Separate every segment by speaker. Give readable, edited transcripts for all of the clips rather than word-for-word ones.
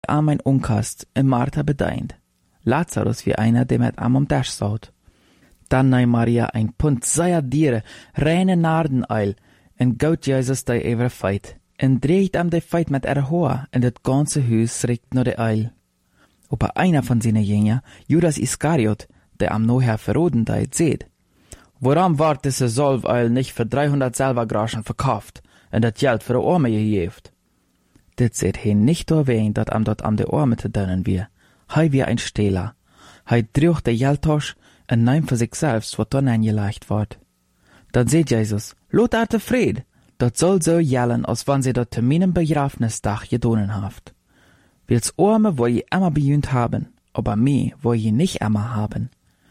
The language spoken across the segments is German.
Speaker 1: am ein Unkast in Martha bedeint. Lazarus wie einer, der mit am Tisch saut. Dann nahm Maria ein Pund seier Diere, reine Nardeneil, en gout Jesus die ever feit, en dreht am de feit mit Hoa, en das ganze Haus riecht nur de Eil. Aber einer von seinen Jünger, Judas Iskariot, der am Noher verroden deit, seht, woran ward diese Solveil nicht für 300 Silbergroschen verkauft, en das Geld für de Arme gegeft? Dit seht he nicht erwähnt, dat am dort am de Arme te dönnen wir. Hei wie ein Stehler. Hei drücht de Geldtasch en neim für sich selbst, wat dann eingelegt ward. Dann seht Jesus, lot arte Fried, dat soll so jellen, als wann sie dort zu meinem Begrafnisdach gedonen haft. Wils Arme wo je immer bejünt haben, aber me wo je nicht immer haben.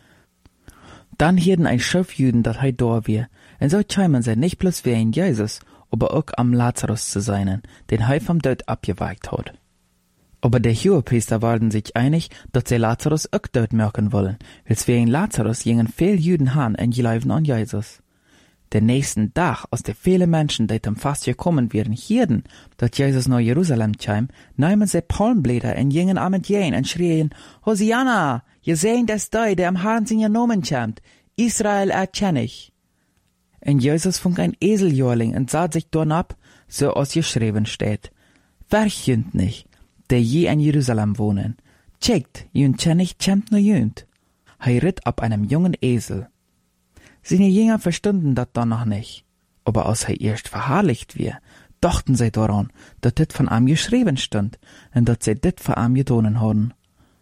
Speaker 1: Dann hielten ein Schiff Jüden, dat hei da wir, en so scheimen sie nicht bloß wie ein Jesus, aber auch am Lazarus zu seinen, den hei vom Tod abgeweigt hat. Aber der Hohepriester waren sich einig, dass sie Lazarus auch dort merken wollen, wils wie ein Lazarus gingen viel Jüden han en geleiven an Jesus. Den nächsten Tag, aus de viele Menschen, die zum Fast gekommen wären, hierden, dass Jesus nach Jerusalem käm, nahmen sie Palmblätter en gingen am mit jen en schrien, Hosianna, je sehen des dei, der am Herrn sin genommen kämt, Israel erkenn ich. En Jesus funk ein Eseljörling und sah sich dorn ab, so als geschrieben steht. Verchünd nicht, der je in Jerusalem wohnen. Checkt, jünd kenn ich, kämmt nur jünd. Hei ritt ab einem jungen Esel. Seine Jünger verstunden dat dann noch nicht. Aber als hei erst verherrlicht wir, dachten sie daran, dat dit von ihm geschrieben stand, und dat sie dit für ihm gedonen haben.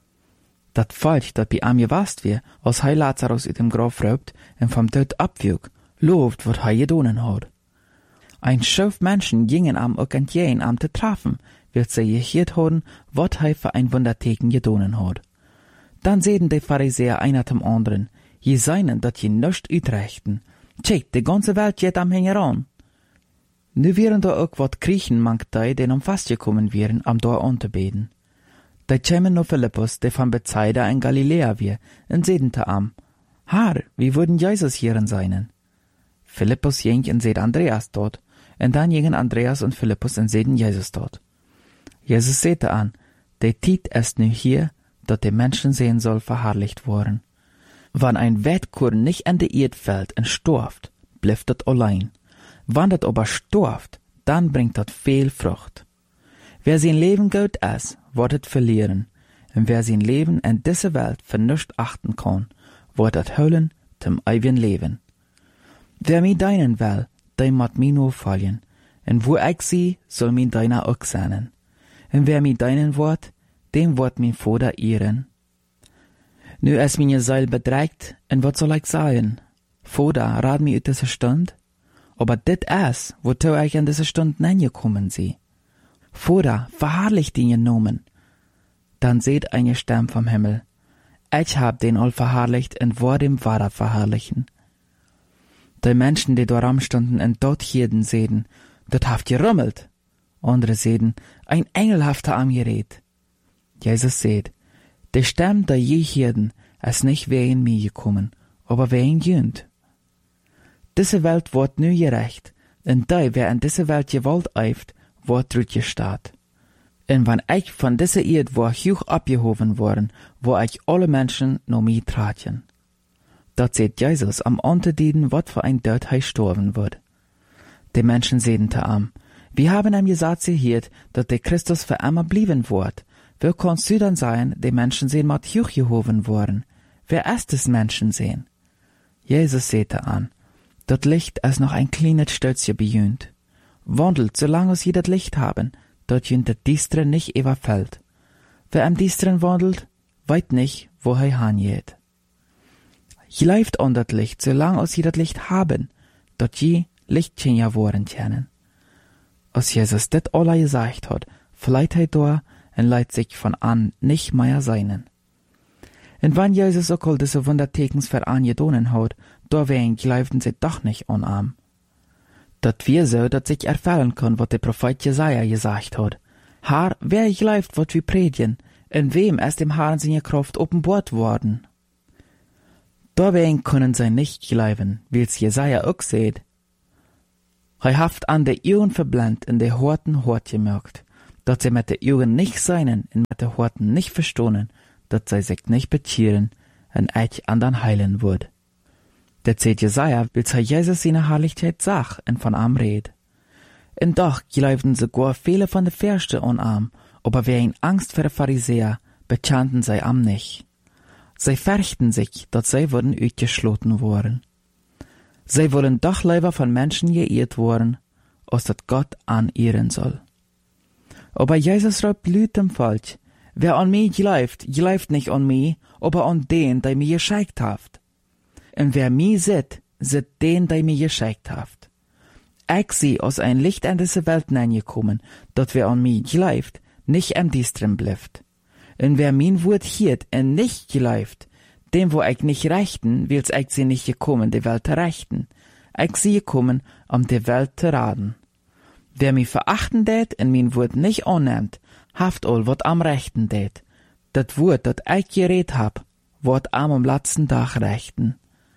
Speaker 1: Dat falsch, dat bei ihm gewast wir, als hei Lazarus ut dem Grab raubt und vom Tod abwürg, lobt, wat hei gedonen hat. Ein Schauf Menschen gingen am auch entgegen am te trafen, wird sie gehiert haben, wat hei für ein Wunderteken gedonen hat. Dann sehen die Pharisäer einer zum anderen, je seinen, dat je nöscht utrechten. Tschek, die ganze Welt geht am Hängeran. Nu wären da auch wat Griechen mangt dei, den am Fast gekommen wären, am da anzubeten. Da kämen no Philippus, der von Bethsaida in Galiläa wir, und sehen te am. Herr, wie würden Jesus hierin seinen? Philippus ging und seht Andreas dort, und dann gingen Andreas und Philippus und sehen Jesus dort. Jesus sehte an, der Tiet ist nu hier, dat die Menschen sehen soll verherrlicht worden. Wann ein Wettkorn nicht an de Erd fällt und storft, bleibt dat allein. Wann dat aber storft, dann bringt dat viel Frucht. Wer sein Leben gut ist, wird het verlieren. Und wer sein Leben in dieser Welt für nichts achten kann, wird het hüllen zum ewigen Leben. Wer mi deinen will, der mat mi nur fallen. Und wo ich sie, soll mi deiner auch sein. Und wer mi deinen wird, dem wird mi Vater ehren. Nu ist meine Seil bedreigt, und wat soll ich sagen? Vater, rat mi ut diese Stund? Aber dit ist, wozu ich in diese Stund gekommen sie. Vater, verherrlicht ihn genommen. Dann seht eine Stimme vom Himmel. Ich hab den all verherrlicht und war dem Vater verherrlichen. Die Menschen, die dort stunden und dort hierden sehen, dort haft gerummelt. Andere sehen, ein Engel haft am gerät. Jesus seht, die Stimme, der je hierden, ist nicht wegen mir gekommen, aber wegen jünd. Diese Welt wird nu gerecht, und die, wer in diese Welt gewollt eift, wird drüt gestaat. Und wenn ich von dieser Erde war hoch abgehoben worden, wo ich alle Menschen noch mir tratchen. Dort seht Jesus am Unterdieden, wat für ein Tod hei sterben wird. Die Menschen sehen te am. Wir haben ihm gesagt, sie hiert, dass der Christus für immer blieben wird. Wer kannst du dann sein, die Menschen sehen mat hoch gehoben worden? Wer ist des Menschen sehen? Jesus sehte an. Dat Licht ist noch ein kleines Stötzchen bejünt. Wandelt, solange sie das Licht haben, dort jünt das Distre nicht überfällt. Wer am Distren wandelt, weit nicht, wo er hangeht. Läuft an das Licht, solange sie das Licht haben, dort je Lichtchen ja worden können. Als Jesus das alle gesagt hat, vielleicht er da und leiht sich von an nicht mehr seinen. Und wenn Jesus auch all diese Wundertekens für angedonen hat, da wären gleiften sie doch nicht unarm. Dat wir so, dat sich erfüllen kann, was der Prophet Jesaja gesagt hat. Herr, wer gleift, wat wir predigen, in wem ist dem Herrn seine Kraft offenbart worden? Da wären können sie nicht gleifen, wie's Jesaja auch seht. Er haft an der Ihren verblendet in der Horten hort gemerkt, dat sie mit de Augen nicht seinen und mit de Horten nicht verstonen, dat sie sich nicht bekehren und eich andern heilen würd. Der zählt Jesaja, will sei Jesus seine Herrlichkeit sag und von am red. Und doch glaubten sogar viele von de Fürsten an am, aber wer in Angst vor de Pharisäer, bekannten sie am nicht. Sie fürchten sich, dat sie würden ausgeschlossen worden. Sie wollen doch lieber von Menschen geirrt worden, als dat Gott anehren soll. Aber Jesus ruft laut dem Volk, wer an mich glaubt nicht an mich, aber an den, der mir geschickt hat. Und wer mich sieht den, der mir geschickt hat. Ich sie aus ein Licht in diese Welt hineingekommen, dat wer an mich glaubt, nicht im Düstern bleibt. Und wer mein Wort hielt und nicht glaubt, dem wo ich nicht rechten, will's ich sie nicht gekommen, die Welt zu rechten. Ich sie gekommen, die Welt zu raten. Wer mich verachten tät und mein Wort nicht annimmt, haft all wat am rechten tät. Dat Wort, dat ich geredet hab, wird am letzten Tag rechten.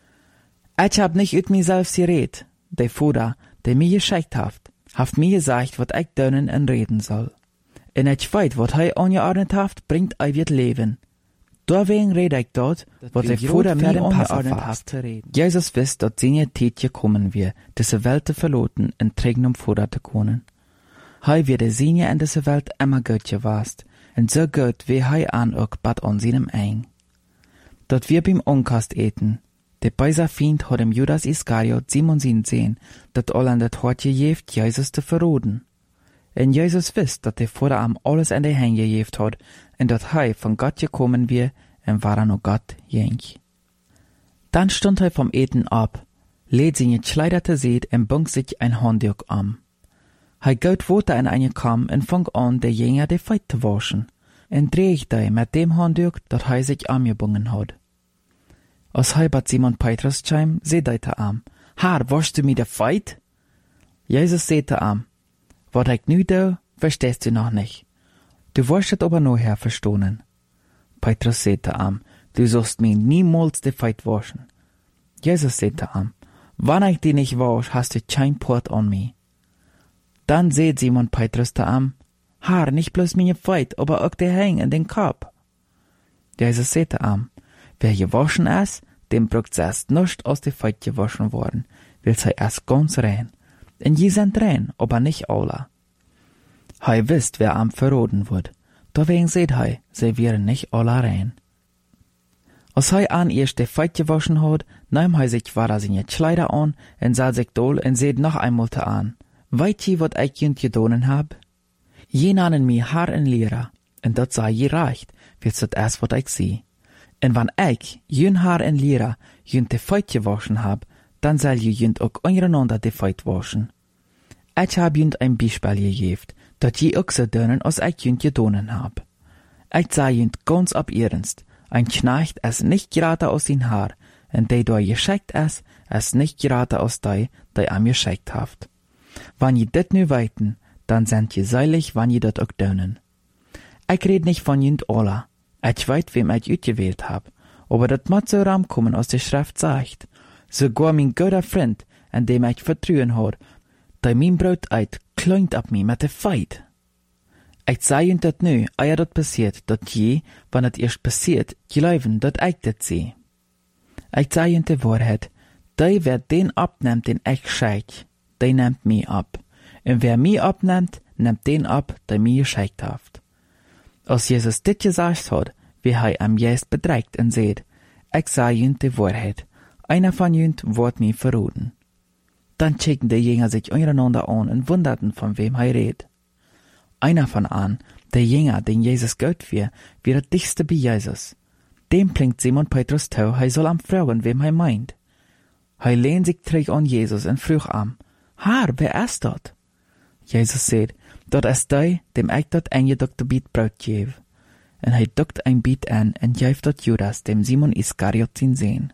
Speaker 1: Ich hab nicht ut mich selbst geredet, der Vater, der mir geschickt haft mir gesagt, wat ich dönen und reden soll. Und ich weiß, wat hei angeordnet haft, bringt ei wird Leben. Deswegen rede ich dort, wat der Vater mir angeordnet haft zu reden. Jesus wisst, dat seine Zeit gekommen wird, diese Welt zu verloten und trägen Vater zu können. Hei wird der Sinje in diese Welt immer gut gewast, und so gut wie hei an auch bad an seinem Eng. Dort wir beim Unkast eten, der böse Feind hat dem Judas Iskariot Simon sehen, dat all an dat Hort gejeft, Jesus zu verroden. Und Jesus wisst, dat der Vater am alles in die Hände gejeft hat, und dat hei von Gott gekommen wir, und war no Gott jenk. Dann stund hei vom Eten ab, lädt seine Kleider seht und bunk sich ein Handtuch am. Hei geht Water in eine Kam und fang an, der Jünger die Feit zu waschen, und dreh ich dei mit dem Handtuch, dat hei sich angebungen hat. Als hei bat Simon Petrus scheim, seht dei ta am, Herr, waschst du mir de Feit? Jesus seht ta am, wat ich nu do, verstehst du noch nicht. Du wirst aber noch her verstohnen. Petrus sagte am, du sollst mir niemals die Feit waschen. Jesus sagte am, wann ich die nicht wasch, hast du kein Port an mich. Dann seht Simon Petrus da am, Herr, nicht bloß meine Feit, aber auch der Häng in den Kopf. Jesus sagte am, wer gewaschen ist, dem braucht erst nicht aus der Feit gewaschen worden, will sei erst ganz rein. Und je sind rein, aber nicht alle. Hei wisst, wer am verroden wird. Deswegen seht hei, sie wären nicht alle rein. Als hei an erst die Feit gewaschen hat, nahm hei sich wahrer seine Kleider an, und sah sich doll und seht noch einmal ta an. Weißt ihr, wat ich jünd gedonen hab? Je nannen mir Herr und Lehrer, und dat sei je reicht, wird's dat erst wat ich sieh. Und wann ich, jün Herr und Lehrer, jünd die Feit gewaschen hab, dann soll je jünd auch untereinander die Feit waschen. Ich hab jünd ein Beispiel gegeben, dat je auch so dönen, als ich jünd gedonen hab. Ich sah jünd ganz ab ernst, ein Knecht es nicht gerade aus den Haar, und der da geschickt es nicht gerade aus der am geschickt haft. Wann je dit nu weiten, dann sind je seilig, wann je dat auch dönen. Ich red nicht von jünd alla, ich weit, wem ich utgewählt hab, aber dat mat so ramkommen aus der Schrift sagt. Sogar mein guter Freund, an dem ich vertrauen hat, der mein Brot eit, kleunt ab mir mit der Feit. Ich seh jünd dat nu, eia dat passiert, dat je, wann het erst passiert, glauben, dat ich dat seh. Ich seh jünd die Wahrheit, der wer den abnimmt, den ich schick, der nimmt mich ab. Und wer mich abnimmt, nimmt den ab, der mir geschickt haft. Als Jesus dit gesagt hat, wie hei am Geist bedreigt und seht, ich seh jünd die Wahrheit, einer von jünd wird mich verroden. Dann checkten die Jünger sich untereinander an und wunderten, von wem er redet. Einer von an, der Jünger, den Jesus gehört wird der dichtste bei Jesus. Dem blinkt Simon Petrus tau, er soll am fragen, wem er meint. Er lehnt sich träg an Jesus und frug am, Herr, wer ist dort? Jesus sagt, dort ist der, dem ich dort eingedruckte Biet Brot gebe. Und er duckt ein Biet an und gäft dort Judas, dem Simon Iskariot sin sehen.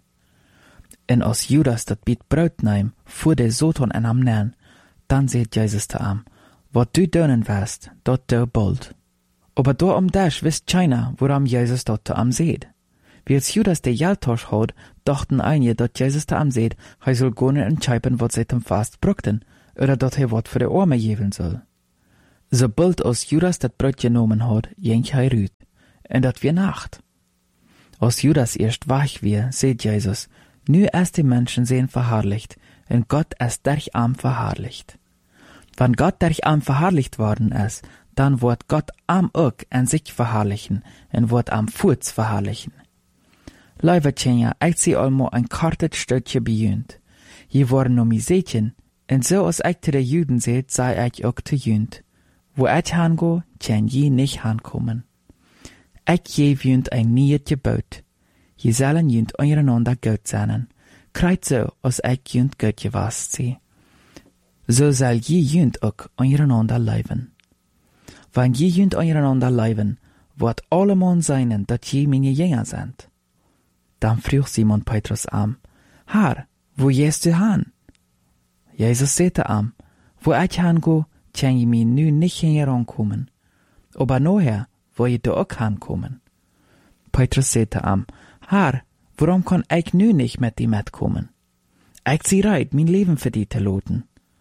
Speaker 1: Und als Judas dat Biet Brot nahm, fuhr der Satan an am Nern, dann seht Jesus da am, wat du dönen wirst, dort du bald. Aber da um das wisst keiner, woran Jesus dort da am seht. Wie als Judas der Jaltosch hat, dachten einige, dat Jesus da am seht, er soll gehen entscheiden, wat sie dem Fast brückten, oder dat er wat für die Arme geben soll. Sobald als Judas dat brood genomen had, ging hij uit. En dat weer nacht. Als Judas erst wach weer, seht Jesus, nu ist die Menschen zijn verherrlicht, en Gott ist durch am verherrlicht. Wenn Gott durch am verherrlicht worden ist, dann wird Gott am ook en sich verherrlichen, en wird am voets verherrlichen. Lieve Tjenja, ik zie allemaal een kortet stukje bejunt. Je worden nog mi zetjen, en zo als ik te de Juden zet, zei ik ook te junt. Wo ik heen go, tjen je niet aankomen. Ik geef junt een nieuw gebod. Je zullen junt ondereinander goed zijn. Krijt zo als ik junt goed gewas zie. Zo zal je junt ook ondereinander leven. Wenn je junt ondereinander leven, wordt allemaal zijn dat je mijn jünger sind. Dan vroeg Simon Petrus am, Herr, wo gehst du hin? Jesus sagte am, wo ich hingo, kann je mir nu nicht herankommen. Aber nachher, wo je da auch hinkommen. Petrus sagte am, Herr, warum kann ich nu nicht mit dir mitkommen? Ich sie reit, mein Leben für dich zu loten.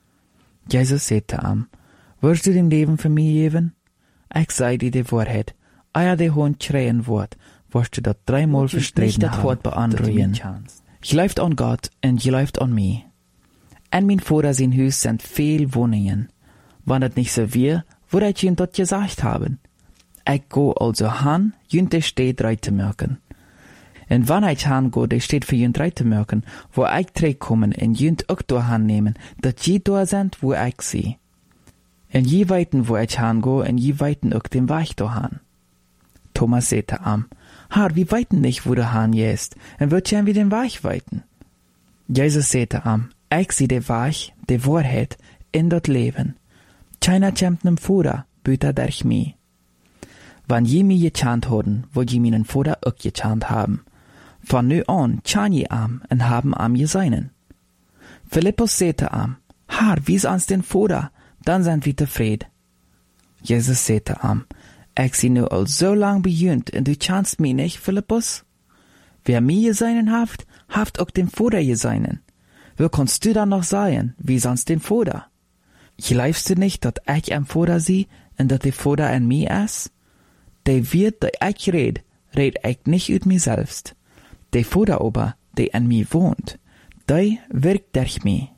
Speaker 1: Jesus sagte am, wirst du dein Leben für mich geben? Ich sei dir die Wahrheit, eer der Hund schreien wird, wirst du das 3-mal verstreten haben, Je läuft an Gott und je läuft an mich. In mein Vater sein Haus sind viel Wohnungen. Wenn das nicht so wäre, würde ich ihnen das gesagt haben. Ich go also hin, jünt der steht drei zu merken. Und wenn ich hin go, der steht für jünt drei zu merken, wo ich kommen und jünt auch da hinnehmen, dass je da sind, wo ich sie. Und je weiten, wo ich hin go, und je weiten auch den Weg da hin. Thomas sagte am, Herr, wir weiten nicht, wo du hin gehst, und wird gern wie den Weg weiten. Jesus sagte am, ich sie der Weg, der Wahrheit, in das Leben. Keiner kommt nem Vater, büter durch mich. Wenn je mir gekannt haben, wo je meinen Vater auch gekannt haben. Von nu an kann je am, und haben am geseinen. Philippus sagte am, Herr, wies uns den Vater, dann sind wir zufrieden. Jesus sagte am, ich sie nu al so lang bejunt, und du kannst mich nicht, Philippus? Wer mir geseinen haft, haft auch den Vater geseinen. Wo kannst du dann noch sein, wie sonst den Vater? Glaubst du nicht, dass ich am Vater sie, und dass der Vater in mir ist? Der wird, der ich red ich nicht ut mir selbst. Der Vater aber, der in mir wohnt, der wirkt durch mich.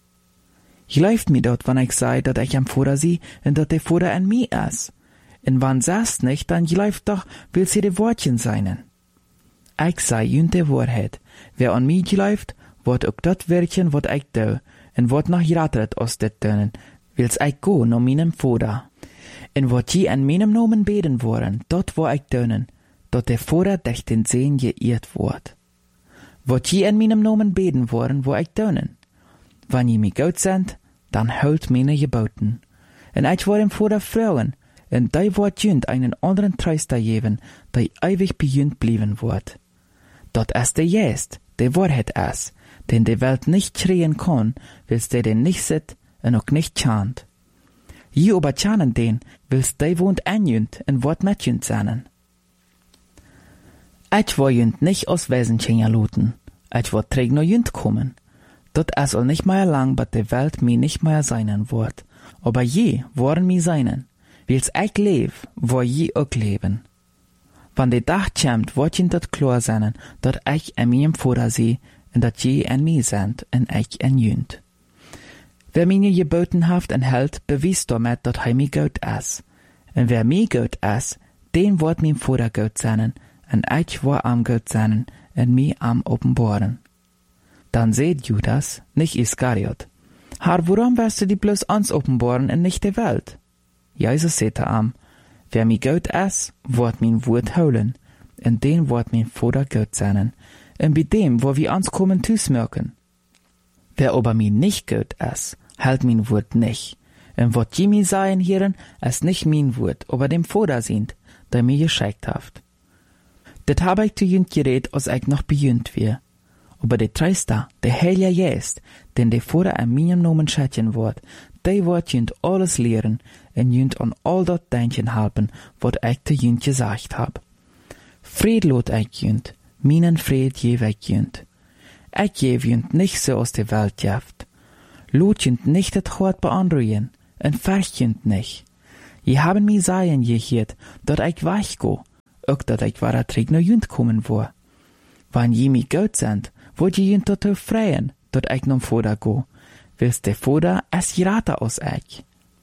Speaker 1: Glaubt mir dort, wenn ich sei, dass ich am Vater sie, und dass der Vater in mir ist. Und wenn sagst nicht, dann glaubt doch, will sie die Wortchen seinen. Ich sei jünt der Wahrheit. Wer an mich glaubt, wird auch dat werken, wat ich do, und wird noch ratret aus det tönen, wils ich go no meinem Vater. Und wat je an meinem Namen beten wollen, dort wo ich tönen, dort der Vater durch den Sehen geirrt wird. Wat je an meinem Namen beten wollen, wo ich tönen. Wenn je mich gut sind, dann hört meine Geboten. Und ich will dem Vater freuen, und die wird jünd einen anderen Tröster geben, der ewig bejünd blieben wird. Dort ist der Geist, der Wahrheit ist, den die Welt nicht schreien kann, wils der den nicht sieht und auch nicht chant. Je aber chanen den, wils der wohnt anjünd und wird mitjünd sein. Ich will jünd nicht aus Wesenchen luten, ich will träg no jünd kommen. Dort ist all nicht mehr lang, but die Welt mir nicht mehr seinen wird, aber je wollen mir seinen. Wils ich leb, wo je auch leben. Wenn der Tag kommt, wird ihnen das klar sein, dass ich in meinem Vater sehe, und dass je in mir sind, und ich in jünd. Wer mir geboten haft und hält, beweist damit, dass er mir gut ist. Und wer mir gut ist, den wird mein Vater gut sein, und ich wird am gut sein, und mir am offenbaren. Dann seht Judas, nicht Iskariot, Herr, warum wirst du die bloß uns offenbaren und nicht der Welt? Jesus sagte am, wer mir gut ist, wird mein Wort holen, und den wird mein Vater gut sein, und bei dem, wo wir uns kommen, merken. Wer aber mir nicht gut ist, hält mein Wort nicht, und wird je mir sein, Herren, ist nicht mein Wort, aber dem Vater sind, der mir geschickt hat. Das habe ich zu jünd geredet, als ich noch bejünd wir. Aber der Tröster, der Heilige Geist, den der Vater an meinem Namen schätzen wird, der wird jünd alles lehren, und jünd an all dat denken helfen, wat ich zu jünd gesagt hab. Fried lot ich jünd, meinen Fried geb ich jünd. Ich geb jünd nicht so aus der Welt jaft. Lot jünd nicht das Hort beanruhen, und färcht jünd nicht. Je haben mi sagen gehört, dat ich weggo, ook dat ich wara terug naar junt kommen wo. Wann je mi gut sind, wollt je junt tot freien, dat ich nom Vater go, willst der Vater es rata aus ich.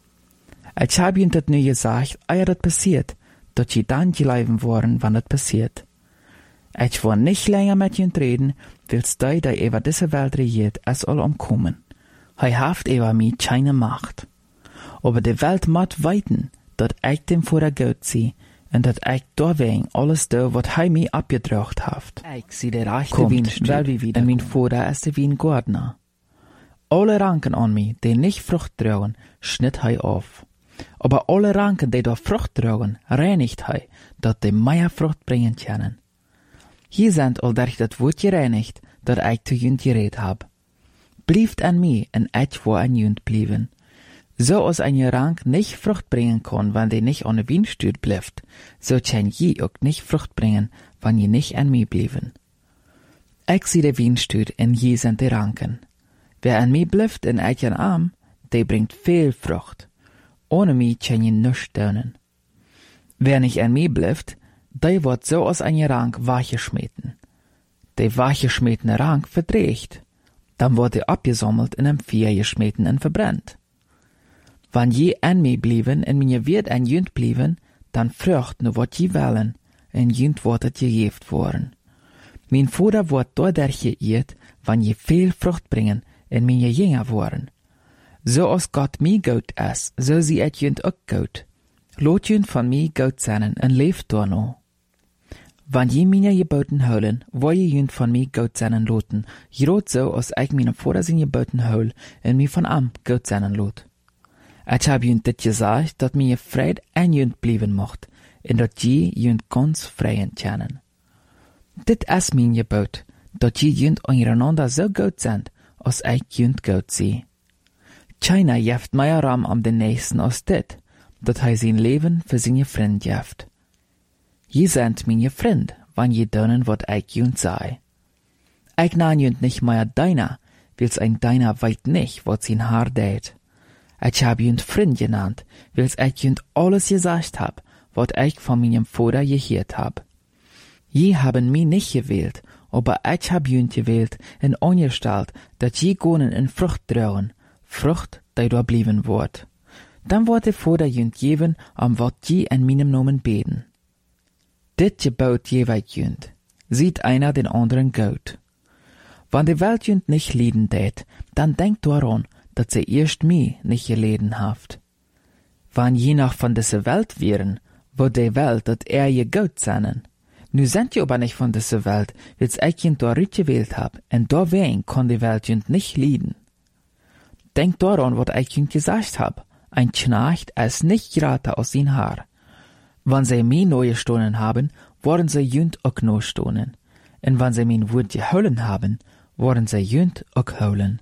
Speaker 1: Ich hab junt dat nu gesagt, eer dat passiert, dat je dann geleiven worden, wann dat passiert. Ich will nicht länger mit junt reden, willst du, der über diese Welt regiert, es all umkommen. Hij haft über mi keine Macht. Aber die Welt moet weten, dat ich dem Vater gut zie, en dat ich doorwegen alles doe, wat hij mi abgedracht haft. Ich zie de rechte Wienstuur, en mijn Vater is de Wiengardner. Alle Ranken an mi, die nicht Frucht tragen, schnitt hij auf. Aber alle Ranken, die da Frucht tragen, reinigt hij, dat die mehr Frucht bringen können. Hier sind al durch dat Wort gereinigt, dat ich zu junt geredet hab. Blieft an mi, en ich wo an junt blieben. So als ein Rank nicht Frucht bringen kann, wenn die nicht an der Wienstuur bleibt, so kann je auch nicht Frucht bringen, wenn je nicht an mi blieben. Ich sehe die Wienstuur en je sind die Ranken. Wer an mi bleibt en ich an Arm, der bringt viel Frucht. Ohne mi kann je nichts tun. Wer nicht an mi bleibt, der wird so als ein Rank wachgeschmeten. Der wachgeschmetene Rank verdreht. Dann wird er abgesammelt in einem Feuer geschmeten und verbrennt. Wenn je an mi blieben en mir wird an junt blieben, dann frucht nur wat je wollen, en junt wordt het gegeeft worden. Mijn Vater wordt doordat geëerd, wenn je veel Frucht bringen en mijn jünger worden. So als Gott mi gut is, so zie het junt ook gut. Laat junt van mi gut zijn en leeft door no. Wenn je meine Geboten houden, wil je junt van mi gut zijn laten, groot so als ik mijn Vater zijn Geboten hou en mi van am gut zijn laat. Ich hab junt dit gesagt, dat mir Fried en junt blieben mocht, en dat je junt ganz freien kennen. Dit is mijn Gebot, dat je junt ondereinander so gut sind, als ich junt gut zie. Keiner jeft mehr Raum am den Nächsten als dit, dat hij zijn Leben für seine Freund jeft. Je sind mijn Freund, wann je doen wat ich junt sei. Ich nahn junt nicht mehr deiner, wils ein deiner weit nicht, wat sein Haar deed. Ich hab junt Freund genannt, wils ich junt alles gesagt hab, wat ich von meinem Vater gehört hab. Je haben mi nicht gewählt, aber ich hab junt gewählt en angestellt, dat je gonen in Frucht trauen, Frucht, die da blieben wordt. Dann wordt de Vater junt geben, am wat je in meinem Namen beten. Dit Gebot jeweils junt, sieht einer den anderen gut. Wann die Welt junt nicht lieden tät, dann denkt daran, dat sie erst mi nicht geleden haft. Wann je noch von dieser Welt wären, wo die Welt dat je gut seinen. Nu sind je aber nicht von dieser Welt, wils ich junt da gewählt hab, en doorwegen kann die Welt junt nicht lieden. Denkt daran, wat ich junt gesagt hab, ein Knecht ist nicht gerade aus sein Haar. Wann sie mi neue Stunden haben, worden sie junt auch no stunden. En wann sie min Wort geholen haben, worden sie junt auch holen.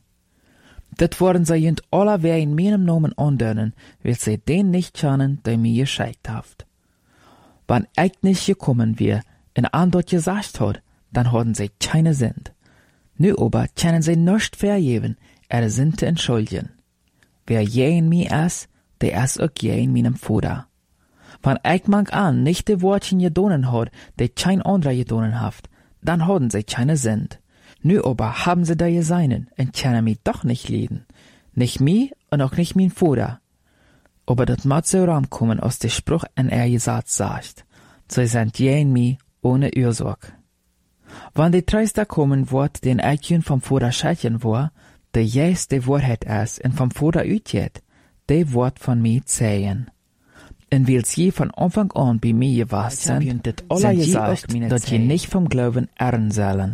Speaker 1: Dat worden sie junt alle wer in meinem Namen andönen, will sie den nicht kennen, der mir geschickt haft. Wann ich nicht gekommen wär, en andert gesagt hat, dann haben sie keine Sinn. Nu aber können sie nicht vergeben, sind zu entschuldigen. Wer je in mir ist, der ist auch je in meinem Vater. Wenn ich mag an nicht die Wortchen gedonen hat, die kein anderer gedonen haft, dann haben sie keine Sinn. Nu aber haben sie da seinen und können mich doch nicht leiden. Nicht mi und auch nicht mein Vater. Aber das muss so rankommen, aus der Spruch en gesagt sagt. Sie sind je in mi ohne Ursorge. Wenn die Tröster kommen wird, den ich vom Vater schätzen war, der jes de Wahrheit ist und vom Vater utgeht, der wird von mir zählen. Und wils je von Anfang an bei mir gewesen sind je auch, dass je nicht vom Glauben ehren sollen.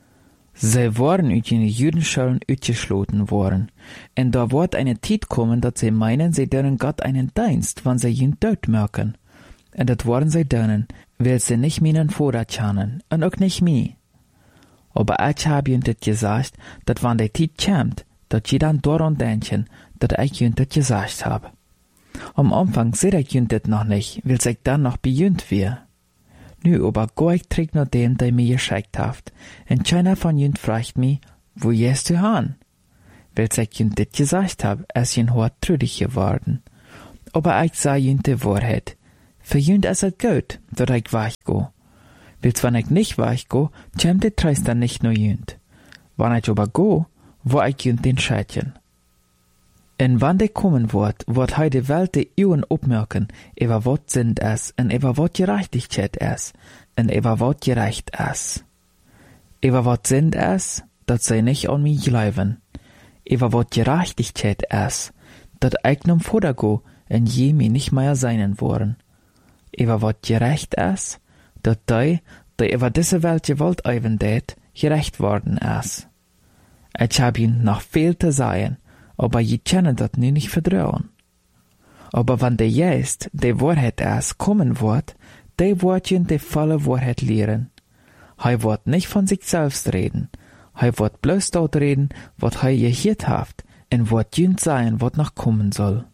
Speaker 1: Sie waren uit die Judenschulen uitgesloten worden. Und da wird eine Zeit kommen, dass sie meinen, sie dürfen Gott einen Dienst, wenn sie ihn tot merken. Und das worden sie dürfen, weil sie nicht meinen Vater kennen, und auch nicht mich. Aber ich hab ihnen das gesagt, dass wenn die Zeit kommt, dass sie dann daran denken, dass ich ihnen das gesagt hab. Am Anfang sehe ich ihnen das noch nicht, weil ich dann noch bei ihnen wär. Nu aber geh ich zurück nach dem, der mir geschickt haft, und keiner von ihnen fragt mich, wo gehst du hin? Weil ich ihnen das gesagt hab, ist ihnen hart trüdig geworden. Aber ich sag jünt die Wahrheit. Für jünt ist es gut, dass ich weggehe. Wils wenn ich nicht weggehe, kommt die Treis dann nicht nur jünt. Wenn ich aber go, wo ich jünt den Schädchen. Und wann der kommen wird he die Welt die Uhren opmerken, über wat sind es, und über wat Gerechtigkeit es, und über wat gerecht es. Über wat sind es, dat sie nicht an mich glauben. Über wat Gerechtigkeit es, dat ich nom Vater go, und je mir nicht mehr seinen wollen. Über wat gerecht es, dat die über diese Welt gewollt eiven det, gerecht worden es. Ich hab ihn noch viel zu sagen, aber je können dat nu nicht vertrauen. Aber wenn der Geist, die Wahrheit es, kommen wird, der wird ihn die volle Wahrheit lehren. Er wird nicht von sich selbst reden. Er wird bloß dort reden, was er gehört hat, und wird jünd sein, was noch kommen soll.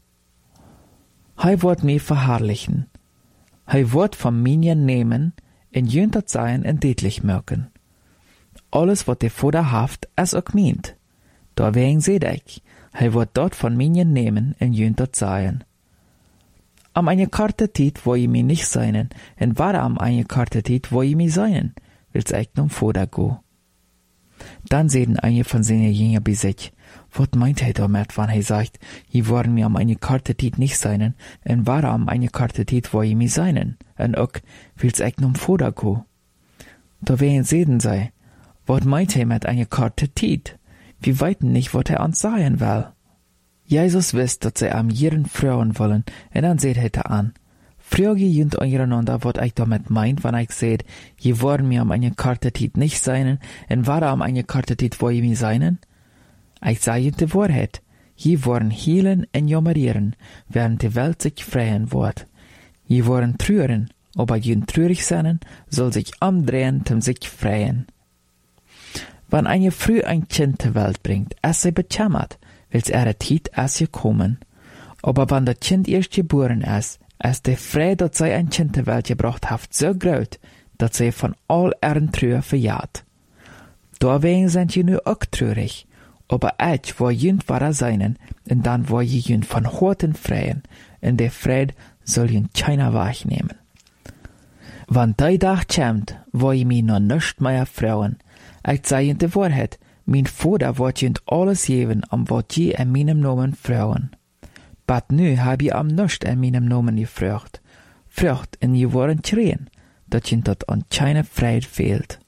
Speaker 1: Er wird mich verherrlichen. Er wird von mir nehmen, und jünd dat sein und deutlich merken. Alles, was der Vater haft, ist auch meint. Deswegen seht ich, er wird dort von mir nehmen und jünd dat sein. Am eine Karte Zeit, wo ich mich nicht seinen, und war am eine Karte Zeit, wo ich mich seinen, will's ich nun Vater go. Dann sehen einige von seinen Jünger bei sich, was meint er damit, wenn er sagt, hier wollen mir am eine Karte Zeit nicht seinen, und war am eine Karte Zeit, wo ich mich seinen, und auch will's ich nun Vater go. Da werden sehen sie, was meint er mit einer Karte Zeit? Wir weiten nicht, was er uns sagen will. Jesus wisst, dass sie am jeden Frauen wollen, und dann seht er an. Frage jünd untereinander, was ich damit meint, wenn ich seht, je wollen mir am eine Karte Zeit nicht seinen, und war am eine Karte Zeit, wo ich mich seinen? Ich sage jünd die Wahrheit. Je wollen healen und jammerieren, während die Welt sich freien wird. Je wollen trüren, aber jünd trürig sein, soll sich umdrehen, sich freien. Wenn eine früh ein Kind zur Welt bringt, ist sie bejammert, weil's ihre Zeit ist gekommen. Aber wenn das Kind erst geboren ist die Freude, dass sie ein Kind zur Welt gebracht hat, so groß, dass sie von all ihren Trühe verjagt. Deswegen sind sie nur auch traurig. Aber ich wo jünd war seinen, und dann wo je jünd von Horten freien, und der Freude soll jünd keiner wahrnehmen. Wenn der Tag kommt, wo ich mich noch nicht mehr freuen, ich sage jünd die Wahrheit, mein Vater wird jünd alles geben, wat je in meinem Namen freuen. But nu hab ich am nicht in meinem Namen gefragt. Frucht in je worden schreien, dat jünd dat an keine Freude fehlt.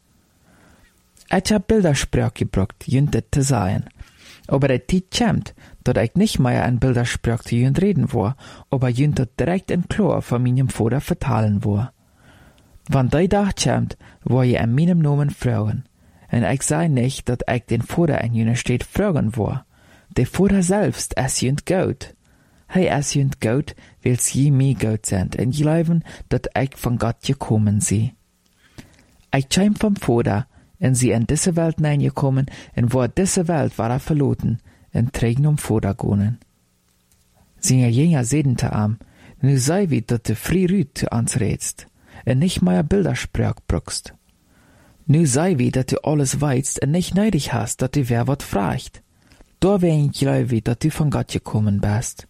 Speaker 1: Ich hab Bildersprach gebraucht, jünd das zu sagen. Aber der Zeit kommt, dat ich nicht mehr ein Bildersprach zu jünd reden war, aber jünd dat direkt in klar von meinem Vater vertalen war. Wenn der Tag kommt, wo ich in meinem Namen fragen, und ich sage nicht, dass ich den Vater in jener Stadt fragen war. Der Vater selbst ist jünd gut. Er ist jünd gut, weil's je mir gut sind, und glauben, dass ich von Gott gekommen sie. Ich kam vom Vater, und sie in diese Welt hineingekommen, und wo diese Welt war verloren, und trägen um Vater gehen. Seine Jünger sehen zu ihm, nu sei wie, dass du frei rüt zu uns redst, und nicht mehr Bildersprach brauchst. Nu sei wie, dass du alles weißt und nicht nötig hast, dass du wer wat fragt. Da wen glaube ich, dass du von Gott gekommen bist.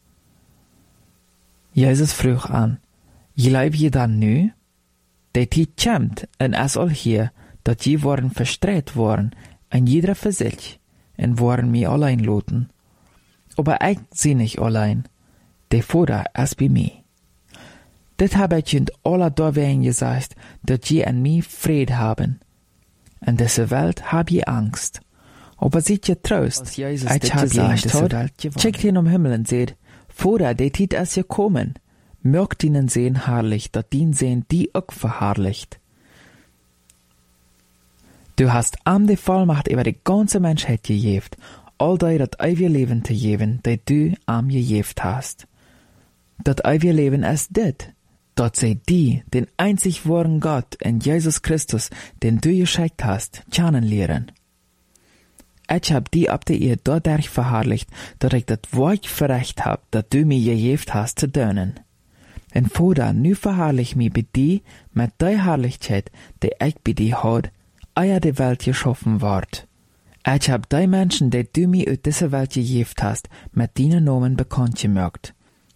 Speaker 1: Jesus frug an, glaub je dann nu? Der Zeit kommt, und es all hier, dass je worden verstreut worden, ein jeder für sich, und worden mir allein loten. Aber ich sie nicht allein, der Vater ist bei mir. Das habe ich in aller Dorwein gesagt, dass je an mir Fried haben. In dieser Welt hab je Angst. Aber seht ihr Trost, ich hab je in dieser Welt gewonnen. Checkt ihn Himmel und seht, Vater, der Tit ist gekommen. Mögt ihnen sehen herrlich, dat ihn sehen, die auch verherrlicht. Du hast am die Vollmacht über die ganze Menschheit gegeben, all die dat ewige Leben zu geben, die du am gegeben hast. Dat ewige Leben ist dit, dat sie die, den einzig wahren Gott in Jesus Christus, den du geschickt hast, kennenlernen. Ich hab die ab der Erde dadurch verherrlicht, dass ich das Wort verrecht hab, das du mir gegeben hast zu dienen. Und Vater, nu verherrlich mich bei dir mit der Herrlichkeit, die ich bei dir hat, ehe die Welt geschaffen ward. Ich hab die Menschen, die du mir aus dieser Welt gegeben hast, mit deinen Namen bekannt gemacht.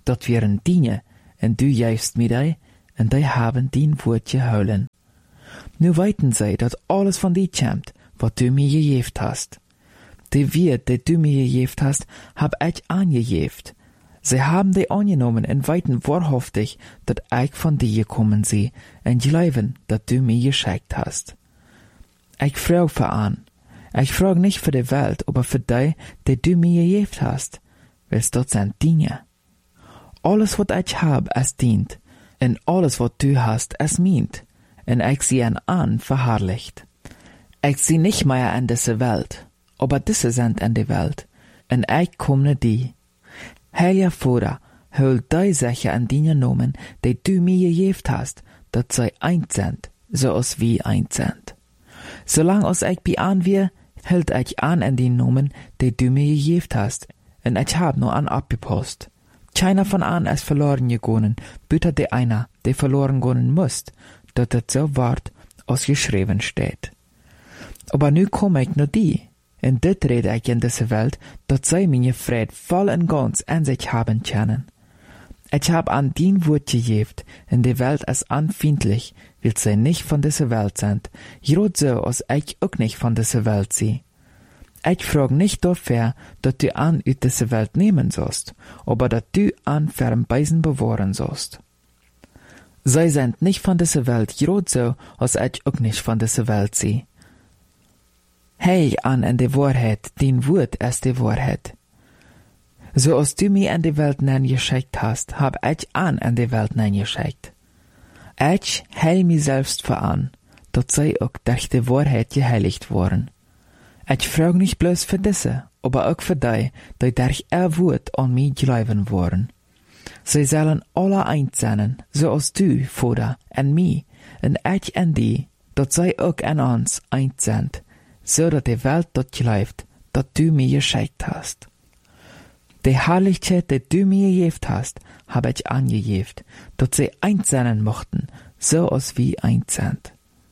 Speaker 1: dat wären Dinge, en du jäfst mit die, en die haben dien Wort gehouden. Nu weten zij dat alles van die komt, wat du mir gejeft hast. Die Wert, die du mir gejeft hast, hab ich angejeft. Sie haben die angenommen en weten wahrhaftig, dat ich von dir gekommen sie, en geloven, dat du mir geschickt hast. Ich frag für an. Ich frag nicht für die Welt, aber für die du mir gejeft hast. Willst dort sind Dinge. Alles, wat ich hab, es dient, en alles, wat du hast, es meint, en ich sie an verherrlicht. Ich sie nicht mehr in diese Welt, aber diese sind in die Welt, en ich komme die. Heiliger Vater, hol die Sache an Dinge genommen, die du mir gejeft hast, dat sie eins sind, so als wir eins sind. Solang als ich bei an wir, hält ich an die Nomen, die du mir gejeft hast, en ich hab nur an abgepost. Keiner von an ist verloren gegangen, büter der einer, der verloren gehen muss, dat het so ward, als geschrieben steht. Aber nu komme ich nur die, en dit rede ich in diese Welt, dat zij meine Fried voll en ganz an sich haben können. Ich hab an dien Wort gejeft, en die Welt ist anfindlich, weil sie nicht von dieser Welt sind, gerade so, als ich auch nicht von dieser Welt sie. Ich frag nicht dafür, dat du an uit diese Welt nehmen sollst, aber dat du an ferm Beisen bewahren sollst. Sie sind nicht von dieser Welt, gerade so, als ich auch nicht von dieser Welt sie. Hey an in die Wahrheit, dein Wort ist die Wahrheit. So als du mich in die Welt geschickt hast, hab ich an in die Welt geschickt. Ich heil mich selbst für an, dat sie auch durch die Wahrheit geheiligt worden. Ich frag nicht bloß für diese, aber auch für die durch ihr Wort an mich glauben worden. Sie sollen alle eins sein, so als du, Vater, en mich, en ich en die, dat sie auch an uns eins sind, so dat die Welt dort glaubt, dat du mir geschickt hast. Die Herrlichkeit, die du mir gegeben hast, hab ich angegeben, dat sie eins sein mochten, so als wir eins sind.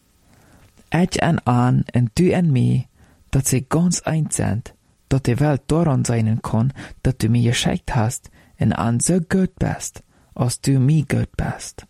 Speaker 1: Ich an und du an mich, dat sie ganz eins sind, dat die Welt daran sein kann, dat du mir geschickt hast, und an so gut bist, als du mir gut bist.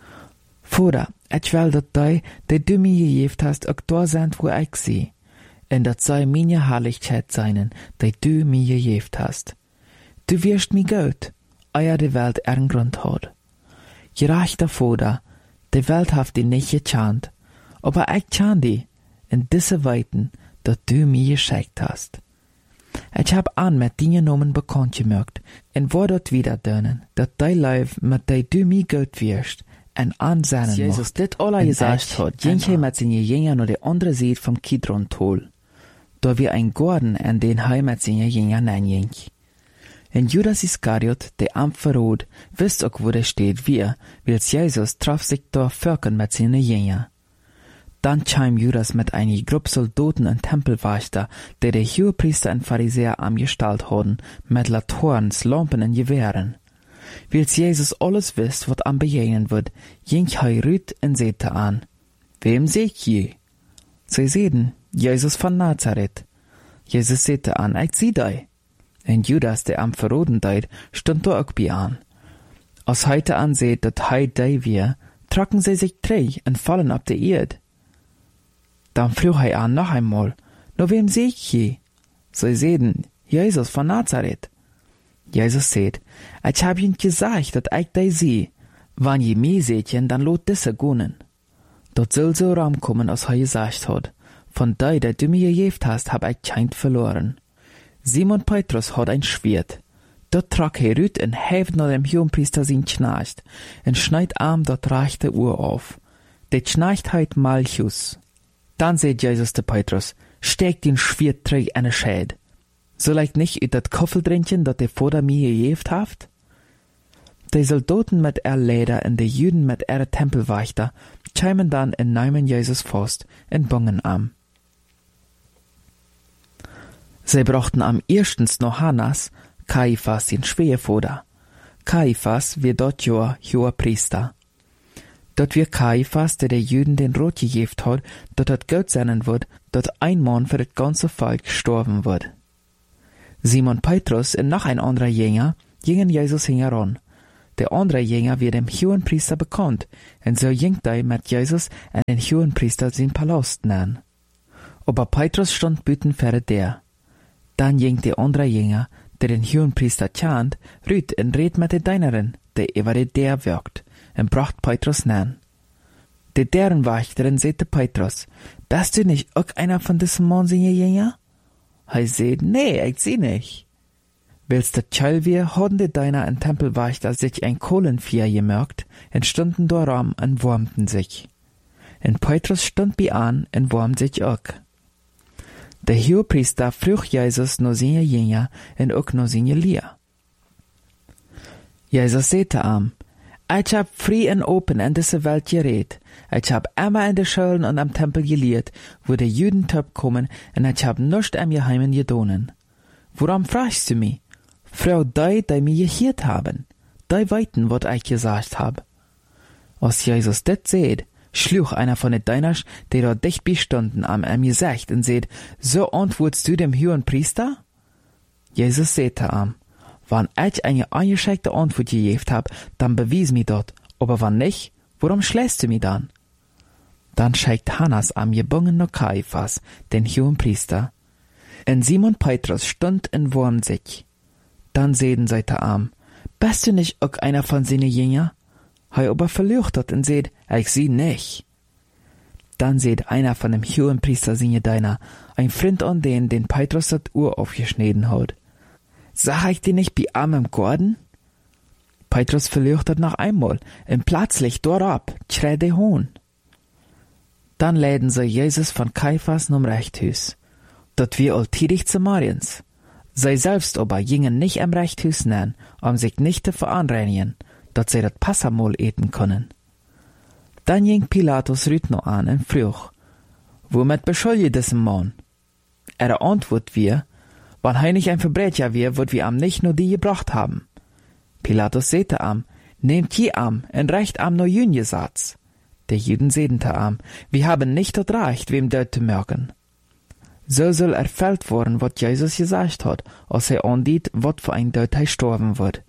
Speaker 1: Vater, ich will, dat die du mir gegeben hast, auch da sind, wo ich sie, und dat sei meine Herrlichkeit sein, die du mir gegeben hast. Du wirst mir gut, euer die Welt ihren Grund hat. Gerechter Vater, die Welt hat die nicht gekannt, aber ich kann die, in diese Weiten, dat du mir geschickt hast. Ich hab an mit Dingen genommen bekannt gemacht, und war dort wieder dönen, dat die Leib, mit die du mir gut wirst, en ansennen
Speaker 2: Jesus dit alle gesagt hat, ging hij met zijn Jünger naar de andere Seite vom Kidron-Tal.
Speaker 1: Da wir ein Garten an den Heim mit seinen Jüngern neinging. Und Judas Iskariot, der am Verrat, wisst auch, wo der steht, weil Jesus traf sich da Völkern mit seinen Jüngern. Dann kam Judas mit einer Gruppe Soldaten und Tempelwächter, die Hohepriester und Pharisäer angestellt hatten, mit Laternen, Lampen und Gewehren. Weil Jesus alles wisst, was am begegnen wird, ging er rüt und sagte an: Wem seht ihr? Sie sehen, Jesus von Nazareth. Jesus sagte an: Ich sieh dich. Und Judas, der am Verraten deut, stund da auch bei an. Als heute ansieht, dat hei die wir, trocken sie sich träg und fallen ab der Erde. Dann frug er an noch einmal: Nur wem seht ich? Sie sehen, Jesus von Nazareth. Jesus sagt: Ich hab ihnen gesagt, dat ich die sehe. Wann je mich seht, dann lot diese gunnen. Dort soll so Raum kommen, als er gesagt hat: Von die du mir gegeben hast, hab ich kein verloren. Simon Petrus hat ein Schwert. Dort trag er rüt und heft nach dem Hohenpriester sein Knecht, und schneid arm dort rechte Uhr auf. Der Knecht heit Malchus. Dann sagt Jesus zu Petrus: Steck den Schwert träg in den Schäd. Soll ich nicht ut dat Koffeldränkchen, dat der Vater mir gegeben hat? Die Soldaten mit er Leder und die Juden mit er Tempelwächter kämen dann und nehmen Jesus fast und bungen am. Sie brachten am erstens noch Hannas, Kaiphas den Schwiegervater. Kaiphas wird dort hoher Priester. Dort wird Kaiphas, der Juden den Rot gegeben hat, dort hat Gott sein wird, dort ein Mann für das ganze Volk gestorben wird. Simon Petrus und noch ein anderer Jünger gingen Jesus heran, Der andere Jünger wird dem Hohenpriester bekannt, und so jingt er mit Jesus an den Hohenpriester sein Palast nennen. Aber Petrus stand büten für der. Dann jingt der andere Jünger, der den Hohenpriester kennt, rüt und red mit der Dienerin, der über der wirkt, und bracht Petrus nennen. Der Därenwächterin sagte Petrus, bist du nicht auch einer von diesen Mann seine Jünger? Er sagt, nee, ich seh nicht. Willst du tschall wir, haben die Diener im Tempelwächter sich ein Kohlenfeuer gemerkt, und stunden darum und wärmten sich. Und Petrus stund bei an und wärmt sich auch. Der Hohepriester frug Jesus noch seine Jünger und auch noch seine Lehr. Jesus sagte ihm, ich hab frei und open in diese Welt geredet. Ich hab immer in de Schulen und am Tempel gelehrt, wo die Juden top kommen, und ich hab nichts am Geheimen gedonen. Warum fragst du mich? Frau die mich gehört haben. Die weiten, wat ich gesagt hab. Als Jesus dit seht, schlug einer von den Dieners, die dort dicht bestunden, am gesagt und seht, so antwortest du dem Hohenpriester? Jesus sagte ihm, wenn ich eine eingeschränkte Antwort gegeben hab, dann bewies mich dort, aber wenn nicht, warum schlägst du mich dann? Dann schickt Hannas am gebungenen Kaiphas, den Hohenpriester. Und Simon Petrus stund und wärmt sich. Dann sehen sie ihm, bist du nicht auch einer von seinen Jünger? Hei aber verleuchtet und seht, ich sie nicht. Dann seht einer von dem Hohenpriester seine Diener, ein Freund an den Petrus das Ohr aufgeschnitten hat. Sag ich dir nicht bei ihm im Garten? Petrus verleuchtet noch einmal, und plötzlich dort schreit der Hohn. Dann läden sie Jesus von Kaiphas zum Rechthaus. Dort wir alltäglich zu Mariens. Sie selbst aber gingen nicht im Rechthaus nennen, sich nicht zu veranreinigen, dass sie das Passamal eten können. Dann ging Pilatus Rüt noch an und frug, womit beschuldigt diesen Mann? Er antwortet wir, wenn er nicht ein Verbrecher wäre, wird wir ihm nicht nur die gebracht haben. Pilatus sagte ihm, nehmt je am und recht am nur jünge Satz. Der Juden sedente am, wir haben nicht das Recht, wem dort zu merken. So soll erfüllt worden, was Jesus gesagt hat, als er andiet, was für ein Dort er sterben wird.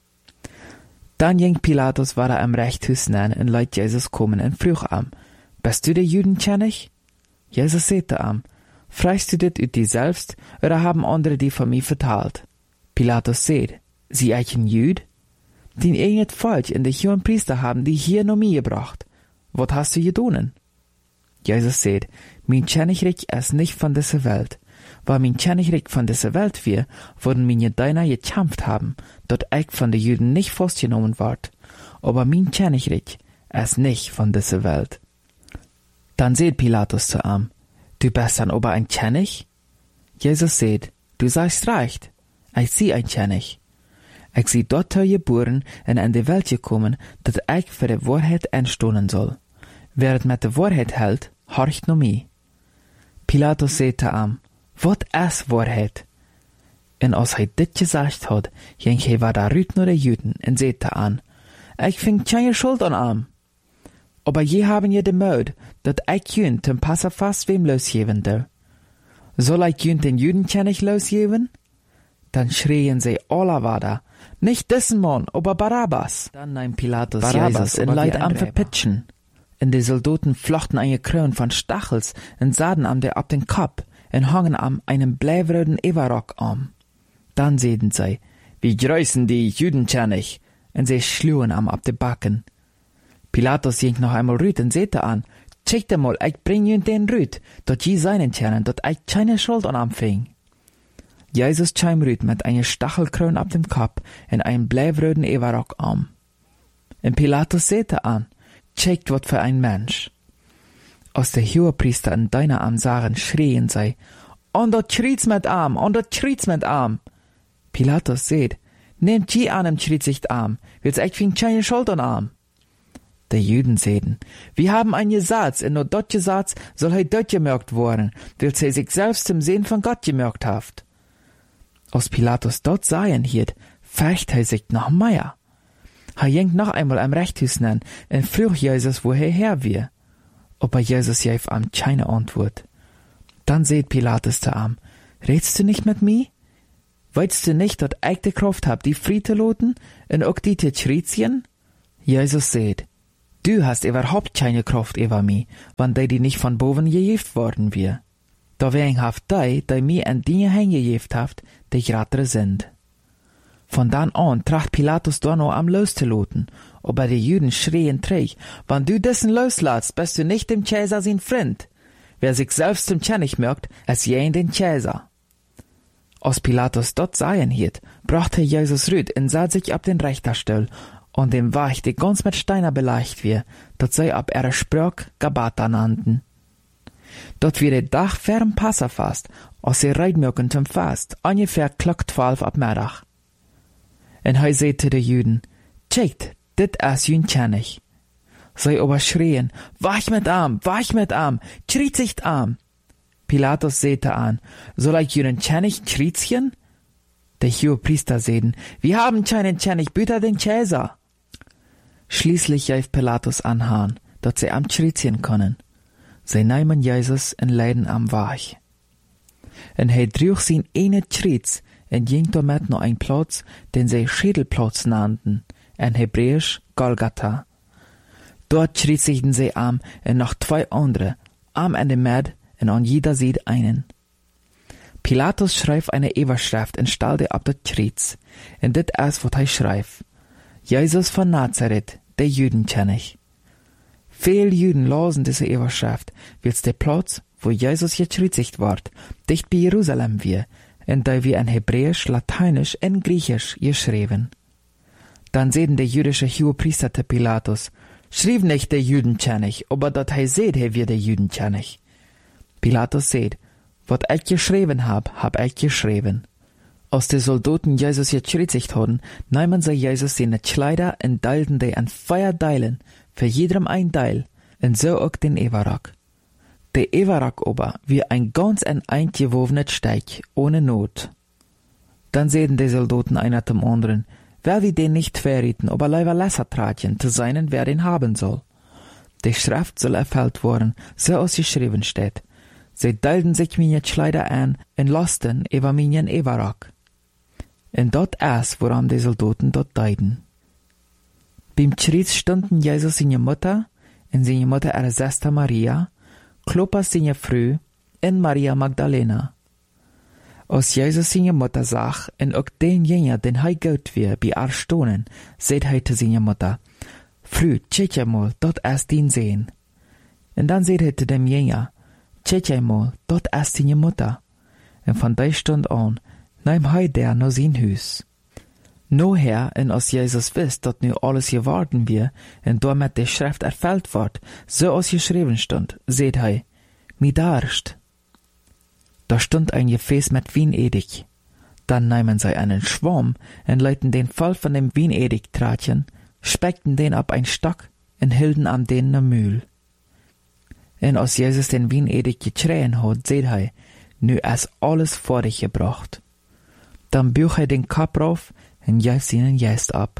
Speaker 1: Dann ging Pilatus weiter am Rechthaus nennen und leid Jesus kommen und frug ihm, bist du der Juden kennig? Jesus sagte ihm, fragst du dit ut die selbst, oder haben andere die von mir vertalt? Pilatus sagt, sie ein Jüd? Den nicht falsch, und die Hohenpriester haben die hier noch mir gebracht. Was hast du gedonen? Jesus sagt, mein Königreich ist nicht von dieser Welt. Weil mein Königreich von dieser Welt wäre, würden meine Diener gekämpft haben, dort ich von den Juden nicht festgenommen ward. Aber mein Königreich ist nicht von dieser Welt. Dann sagt Pilatus zu ihm, du bist dann aber ein König? Jesus sagt, du sagst recht, ich sieh ein König. Ich sieh dort geboren und in die Welt gekommen, dass ich für die Wahrheit einstehen soll. Wer es mit der Wahrheit hält, horcht nur mich. Pilatus sagte ihm, was ist Wahrheit? Und als er dit gesagt hat, ging er weiter rüt nur der Juden und sagte an, ich fing keine Schuld an ihm. Aber je haben je de Möd, dat ich jünt zum Passafast wem losgeben der. Soll ich jünt den Juden König losgeben? Dann schrien sie alle weiter, nicht diesen Mann, aber Barabbas. Dann nahm Pilatus Jesus in Leid am verpitschen. Und die Soldaten flochten eine Krone von Stachels und sahen am der ab den Kopf und hangen am einem bleiwröden Everrock am. Dann sehen sie, wie grüßen die Judenkönig, und sie schlugen am ab de Backen. Pilatus ging noch einmal rüt und sagte an, check dir mal, ich bring ihn den rüt, dort je seinen Tjernen, dort ich keine Schuld an am fing. Jesus kam rüt mit einer Stachelkrone ab dem Kopf und einem bleiwröden Everrock am. Und Pilatus sagte an, checkt wat für ein Mensch. Als der Hohepriester und Diener am sahen, schrien sie, und dort schriet's mit Arm, und dort schriet's mit Arm. Pilatus sagt, nehmt je an im schriet sich Arm, will's ich fing keine Schuld an Arm. Der Juden sehen, wir haben ein Gesetz, und nur dort Gesetz soll er dort gemerkt worden, weil er sich selbst zum Sehen von Gott gemerkt haft. Als Pilatus dort seien hielt, fecht er sich noch mehr. Er ging noch einmal am Rechthaus nennen und frug Jesus, wo er her wir. Aber Jesus gab ihm keine Antwort. Dann sagt Pilatus zu ihm, redst du nicht mit mir? Weißt du nicht, dat ich de Kraft hab, die frei te loten, en ook die te schriezien? Jesus sagt, du hast überhaupt keine Kraft über mich, wann die nicht von boven gejeft worden wir. Dawein haft die mir an Dinge hingejeft haft, die gratere sind. Von dann an tracht Pilatus da noch am loszuloten, aber die Juden schrien träg, wann du dessen loslässt, bist du nicht dem Cäsar sein Freund. Wer sich selbst zum König merkt, es jen den Cäsar. Als Pilatus dort seien hielt, brachte Jesus rüd und sah sich ab den Richterstuhl, und dem Wach, die ganz mit Steiner beleicht wir, dat sei ab ihrer Sprach Gabata nannten. Dort wird der Dach ferm Passa fast, als sie reitmöken zum Fast, ungefähr klock 12 ab Mittag. En hij zei zu de Juden, tjekt, dit is jün König. Zij aber schrien, wach mit arm, schriet arm. Pilatus säte an, soll ich jünen König schriezchen? Der Hohepriester säden, wir haben keinen König, bitte den Cäsar. Schließlich jäf Pilatus anhahn, dat sie am schriezchen können. Sie nehmen Jesus en leiden am Wach. En hij droeg zijn ene schriez, en ging damit noch ein Platz, den sie Schädelplatz nannten, en Hebräisch Golgatha. Dort schriezigten sie am en noch 2 andere, am an dem Med en an jeder Seite einen. Pilatus schreibt eine Überschrift en stalde ab dat Schriez, en dit is wat hij schreibt. Jesus von Nazareth, der Judenkönig. Viel Juden lasen diese Überschrift, wils der Platz, wo Jesus geschriezigt ward, dicht bei Jerusalem wir, en da wir in Hebräisch, Lateinisch en Griechisch geschrieben. Dann sehen der jüdische Hohepriester zu Pilatus, schrieb nicht der Judenkönig, aber dat hij seht, hij wir der Judenkönig. Pilatus seht, wat ich geschrieben hab ich geschrieben. Als die Soldaten Jesus geschriezigt hadden, nahmen sie Jesus seine Kleider en deilten die an 4 Deilen, für jedem ein Deil, en so auch den Everak. Der Everak aber wie ein ganz eingewovenes Steig, ohne Not. Dann sehen die Soldaten einer zum anderen, wer wie den nicht verrieten, aber leider lesser tratchen, zu seinen, wer den haben soll. Die Schrift soll erfüllt worden, so als geschrieben steht. Sie deilten sich meine Kleider an, en lasten über meinen Everak. En dort erst, woran die Soldaten dort deiden. Beim Schriez stunden Jesus seine Mutter, en seine Mutter ihre Schwester Maria, Klopas seine Frau, en Maria Magdalena. Als Jesus seine Mutter sah, en ook denjenigen, den hij goud weer, bij haar stonen, zei hij te seine Mutter, Frau, tjetje mal, dort is den sehen. En dan zei hij te demjenigen, tjetje mal, dort is seine Mutter. En van die stund an, nahm hij der naar zijn huis. Noher, en als Jesus wist, dat nu alles geworden wir, en damit de Schrift erfüllt wordt, so als geschrieben stund, seht hij, mi darst. Da stund ein Gefäß mit Wienedig. Dann nahmen sie einen Schwamm und leiten den voll von dem Wienedig-Tratchen, speckten den ab ein Stock und hielten an den ne Mühl. Und als Jesus den Wienedig geträhen hat, seht hij, nu is alles vor dich gebracht. Dann büch hij den Kopf rauf und jäft seinen Geist ab.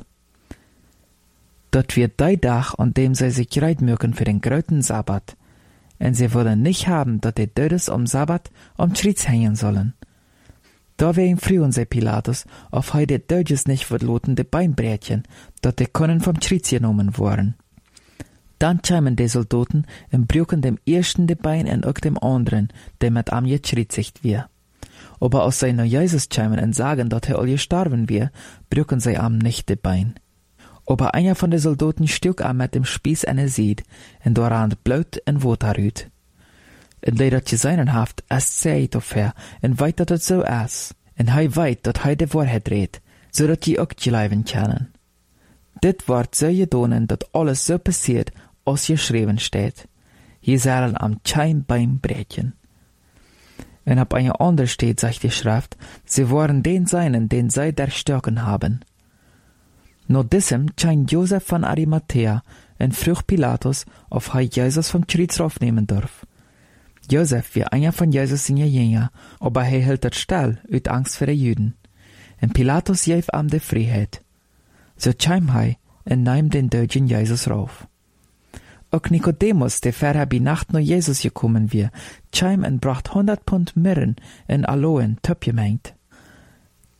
Speaker 1: Dort wird der Tag, an dem sie sich reitmögen für den großen Sabbat, und sie wollen nicht haben, dass die Dödes am Sabbat am Schriez hängen sollen. Da wegen frühen sie Pilatus, auf he die Dödes nicht verloten die Beinbrätchen, dat die können vom Schriez genommen worden. Dann kämen die Soldaten und brüchen dem ersten die Bein und auch dem anderen, der mit am geschriezigt wir. Aber als sie nach Jesus kämen und sagen, dass er all gestorben wir, brüchen sie am nicht die Bein. Aber einer von den Soldaten stück am mit dem Spieß eine Sied, und daran Blut und Wasser rüht. Und der dat gesehen haft, es seht auf her, und weit dat so is, und hij weit dat hij de Wahrheit redt, so dat je ook geleiven können. Dit wordt so gedonen, dat alles so passiert, als geschrieben steht. Je sollen am Bein brechen. Und ab einer anderen steht, sagt die Schrift, sie waren den seinen, den sie durchstochen haben. Nach diesem scheint Josef von Arimathea und frug Pilatus, ob er Jesus vom Kreuz raufnehmen darf. Josef war einer von Jesus seine Jünger, aber er hielt das still, aus Angst vor den Juden. Und Pilatus gab ihm die Freiheit. So kam er und nahm den Deutschen Jesus rauf. Auch Nikodemus, der vorher bei Nacht nach Jesus gekommen war, kam und bracht 100 Pfund Myrrhen und Aloen töpgemengt.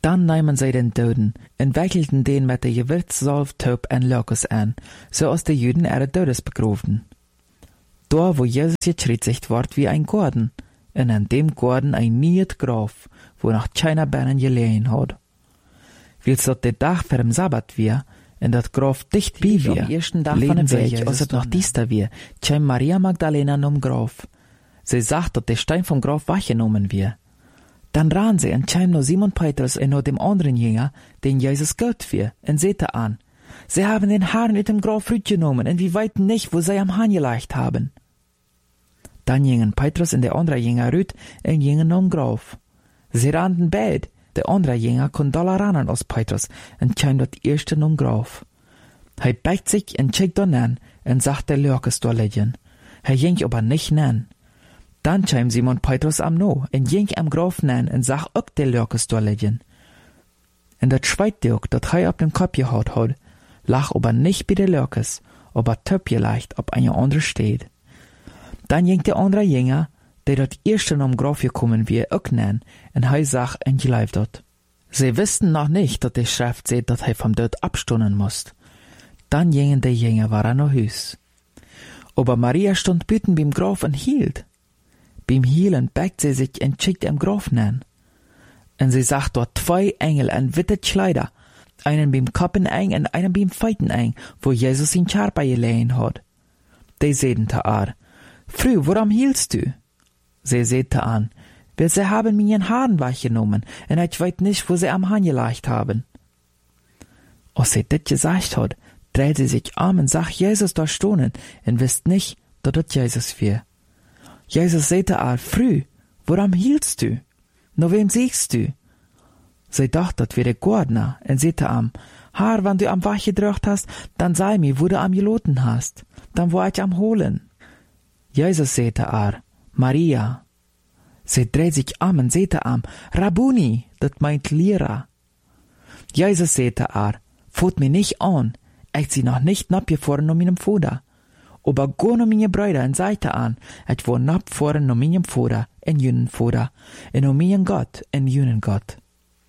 Speaker 1: Dann nahmen sie den Doden und wickelten den mit der Gewürzsalve, Taub und Lokos an, so als die Juden ihre Todes begrubten. Da, wo Jesus gekreuzigt ward wie ein Gordon, und an dem Gordon ein nieuet Graf, wo noch keiner Beinen gelegen hat. Wils dat der Tag vor dem Sabbat wir, und dat Graf dicht bei wir, am ersten Tag von dem Weg, als es noch Dienstag wir, kam Maria Magdalena nom Graf. Sie sagt, dat der Stein vom Graf weggenommen wir. Dann ran sie und kam noch Simon Petrus und noch dem anderen Jünger, den Jesus Gott wir, und sehte an. Sie haben den Herrn mit dem Graf genommen, und wir weiten nicht, wo sie am Hahn gelegt haben. Dann gingen Petrus und der andere Jünger rüt und gingen nom Graf. Sie rannten beid. Der andere Jünger kon doller rannen als Petrus und kam dort erste nom Graf. Hij beigt sich und checkt dann an und sagt der Lörkes da liegen. Hij ging aber nicht nan. Dann kam Simon Petrus am no und ging am Graf nan und sagt auch der Lörkes da liegen. Und dat Schweitdirk, dat hij auf dem Kopf gehaut hat, lag aber nicht bei der Lörkes, aber töp leicht, ob eine andere steht. Dann ging der andere Jünger, der dort erste nom Graf gekommen wie auch nan, und hij sagt und gelief dort. Sie wussten noch nicht, dass die Schrift seht, dass hij vom Tod abstunden musst. Dann gingen die Jünger war noch Hüs. Aber Maria stund büten beim Graf und hielt. Beim Hielen beugt sie sich und schickt am Graf nan. Und sie sagt dort 2 Engel an witte Kleider, einen beim Kappen eng und einen beim Feiten eng, wo Jesus in Charpa gelegen hat. Die sehten te ar, Frau, warum hielst du? Sie sehte an, weil sie haben mir ihren Haaren weggenommen, und ich weiß nicht, wo sie am Hahn gelegt haben. Als sie dit gesagt hat, dreht sie sich um und sagt Jesus da stohnen, und wisst nicht, dass das Jesus wär. Jesus sehte an, Frau, warum hielst du? No wem siehst du? Sie dachte, das wäre der Gordner, und sehte am, Haar, wenn du am Wach gedrückt hast, dann sei mir, wo du am geloten hast, dann war ich am holen. Jesus sehte an, Maria. Sie dreht sich um und sehte am, Rabuni, das meint Lehrer. Jesus sehte an, fot mir nicht an, ich sie noch nicht abgefahren um meinem Vater. Aber go no meine Brüder und seite an, ich war abgefahren um meinem Vater, en jünen Vater, en um meinen Gott, en jünen Gott.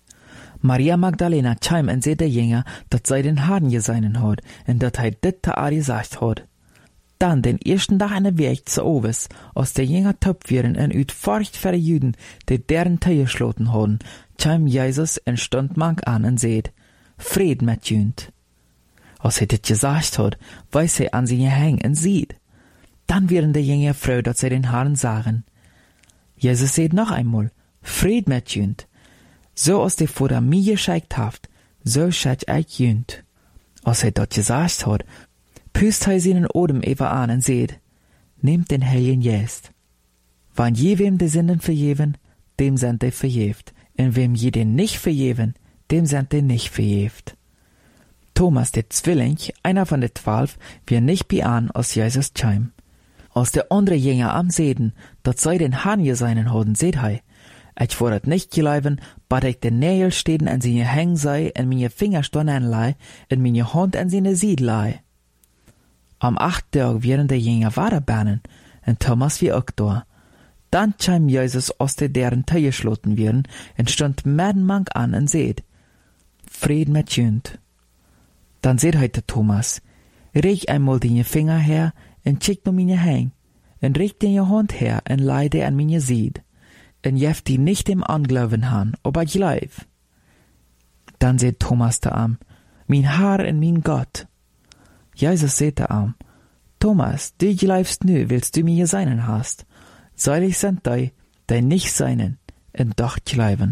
Speaker 1: Maria Magdalena kam und sehte Jünger, dat sei den Haaren geseinen hat, und dat hij dit te ar gesagt hat. Dann den ersten Tag an der Weg zu Oves, als der Jünger töp wären und uit Furcht für die Juden, die deren Tee geschloten haben, kam Jesus und stund mank an und seht, Fried mit jünd. Als er dit gesagt hat, weiß er an seine Hänge und sieht. Dann wären die Jünger froh, dass sie den Haaren sagen. Jesus seht noch einmal, Fried mit jünd. So als der Vater mir geschickt haft, so schickt ich jünd. Als er dat gesagt hat, püst hij seinen Odem even an und seht, nehmt den Heiligen Geist. Wann je wem de Sünden vergeven, dem sind die verjeft. Und wem je den nicht vergeven, dem sind die nicht verjeft. Thomas, der Zwilling, einer von den 12, wir nicht bei an, als Jesus kam. Als der andere Jünger am Seden, dat sei den Hahn geseinen hoden, seht hei. Ich war nicht geleiben, bat ich den Nägel stehen an seine Hängen sei, und meine Finger stonden anlei, und meine Hand an seine Sied lei. Am 8. Tag wären die Jünger weiterbernen, und Thomas wie auch da. Dann kam Jesus aus deren Tee geschloten werden, und stund Mank an und seht, Fried mit jünd. Dann seht heute Thomas, reich einmal deine Finger her, und schick nur meine Hänge, und reich deine Hand her, und leide an meine Sied, und jeft die nicht dem Anglauben han, aber gleich. Dann seht Thomas da am, mein Herr und mein Gott. Jesus sehte am, Thomas, du gleifst nu, willst du mir seinen hast. Seilig sind die nicht seinen, und doch gleiben.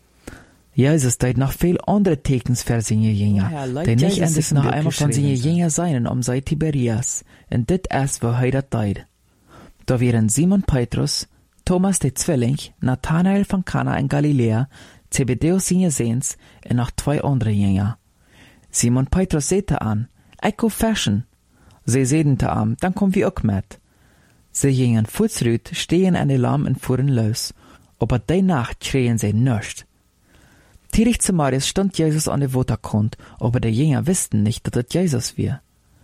Speaker 1: Jesus deit noch viel andere Tekens für seine Jünger, die nicht endlich noch einmal von seine Jünger seinen sei Tiberias, und dit erst wo er dat deit. Da wären Simon Petrus, Thomas der Zwilling, Nathanael von Kana in Galiläa, Zebedeus seine Sehns, und noch 2 andere Jünger. Simon Petrus sehte an, ich go fashion. Sie sehten am, dann kommen wir auch mit. Sie gingen fußrüt, stehen an die Lamm und fuhren los, aber die Nacht schrien sie nischt. Tirig zu Marius stand Jesus an der Waterkant, aber die Jünger wussten nicht, dass das Jesus war.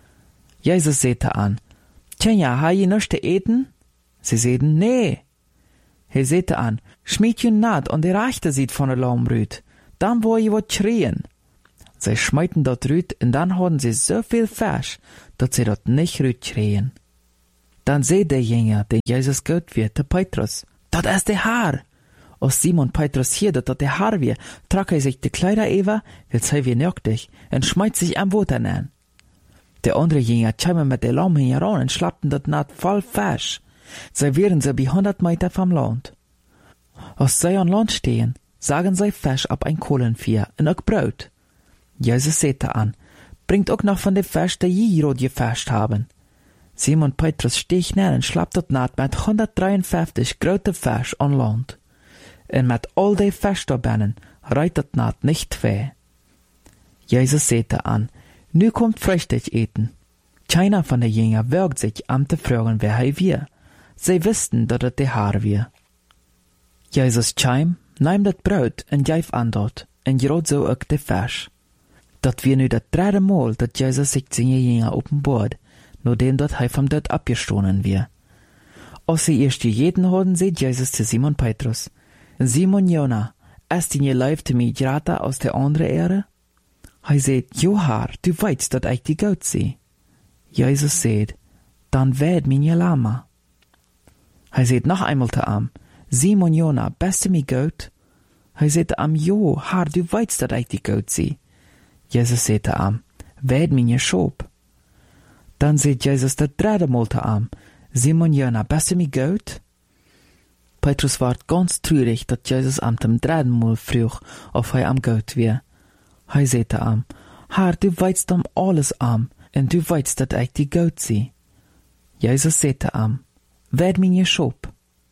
Speaker 1: Jesus sehte an, Tja, ha je nichts zu eten? Sie sehten, nee. Er sehte an, schmied jün naht und der Rechte sieht von der Lammrüt. dann wo je wat schreien. Sie schmeiten dort rüt, und dann haben sie so viel Fisch, dass sie dort nicht rüt schreien. Dann seht der Jünger, den Jesus Gott wird, der Petrus, dat ist der Haar. Als Simon Petrus hier, dat der Haar wird, trag er sich die Kleider über, will sei wie nöchtig, und schmeißt sich am Wasser an. Der andere Jünger kämen mit der Lamm heran und schlappten dort naht voll Fisch. Sie wären so bei 100 Meter vom Land. Als sie an Land stehen, sagen sie Fisch ab ein Kohlenvieh und auch Brot. Jesus sagte an, bringt auch noch von dem Fisch, der je rot gefischt haben. Simon Petrus stieg schnell und schlappt dort naht mit 153 große Fisch an Land. Und mit all den Fisch da binnen reit dort naht nicht weh. Jesus sagte an, nu kommt Frühstück eten. Keiner von den Jüngern wagt sich an zu fragen, wer er wir. Sie wussten, dass es der Haar wir. Jesus kam, nahm das Brot und gab an dort, und gerot so auch den Fisch. Dat wir nu das 3. Mal, dat Jesus sich seine Jünger offenbart, nachdem dat er vom Tod abgestoßen wir. Als sie erst jeden hatten, sagt Jesus zu Simon Petrus, Simon Jona, ist in ihr Leib zu mir geraten aus der anderen Erde? Er sagt, jo Herr, du weißt, dat ich die Gott sehe. Jesus sagt, dann werd mir Lama. Er sagt noch einmal zu ihm, Simon Jona, bist du mir Gott? Er sagt ihm, jo Herr, du weißt, dat ich die Gott sehe. Jesus sagt zu ihm, werd mir Schob. Dann sagt Jesus das 3. Mal zu ihm, Simon Jona, bist du mir Gott? Petrus ward ganz traurig, dass Jesus am 3. Mal frug, ob er am Gott wär. Er sagte ihm, Herr, du weißt alles und du weißt, dass ich die Gott sehe. Jesus sagte ihm, werd mir Schob.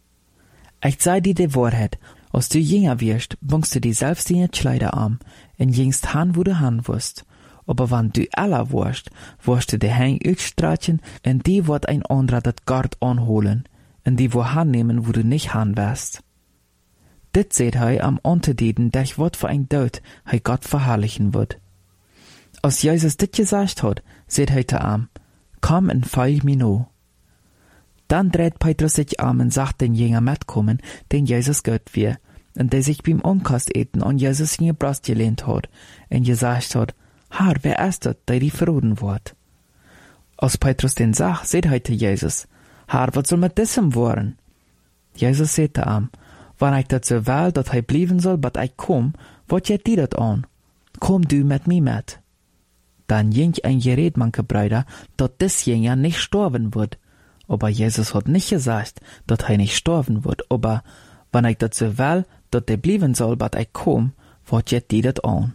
Speaker 1: Ich sag dir die Wahrheit, als du jünger wirst, bringst du dir selbst deine Kleider an, und jingst han, wo du han wirst. Aber wenn du älter wirst du die Hänge ausstreichen, und die wird ein anderer das Gard anholen, und die wo han nehmen, wo du nicht han wirst. Dit seht er am Unterdieden, der wird für ein Tod, Gott verherrlichen wird. Als Jesus dit gesagt hat, seht er zu ihm, komm und folg mir no. Dann dreht Petrus sich und sagt den Jünger mitkommen, den Jesus Gott wir, und der sich beim Unkast eten und Jesus in ihr Brust gelehnt hat, und gesagt hat, Herr, wer ist das, der die verroden wird? Als Petrus den sagt, seht er zu Jesus, Herr, was soll mit diesem werden? Jesus sagt zu ihm, wenn ich dazu will, dass er bleiben soll, bis ich komm, wat geht dir das an? Komm du mit mir mit. Dann ging ein Gerät, manche Brüder, dass des Jünger nicht sterben wird. Aber Jesus hat nicht gesagt, dass er nicht sterben wird, aber wenn ich dazu will, dass er bleiben soll, bis ich komm, wat geht dir das an?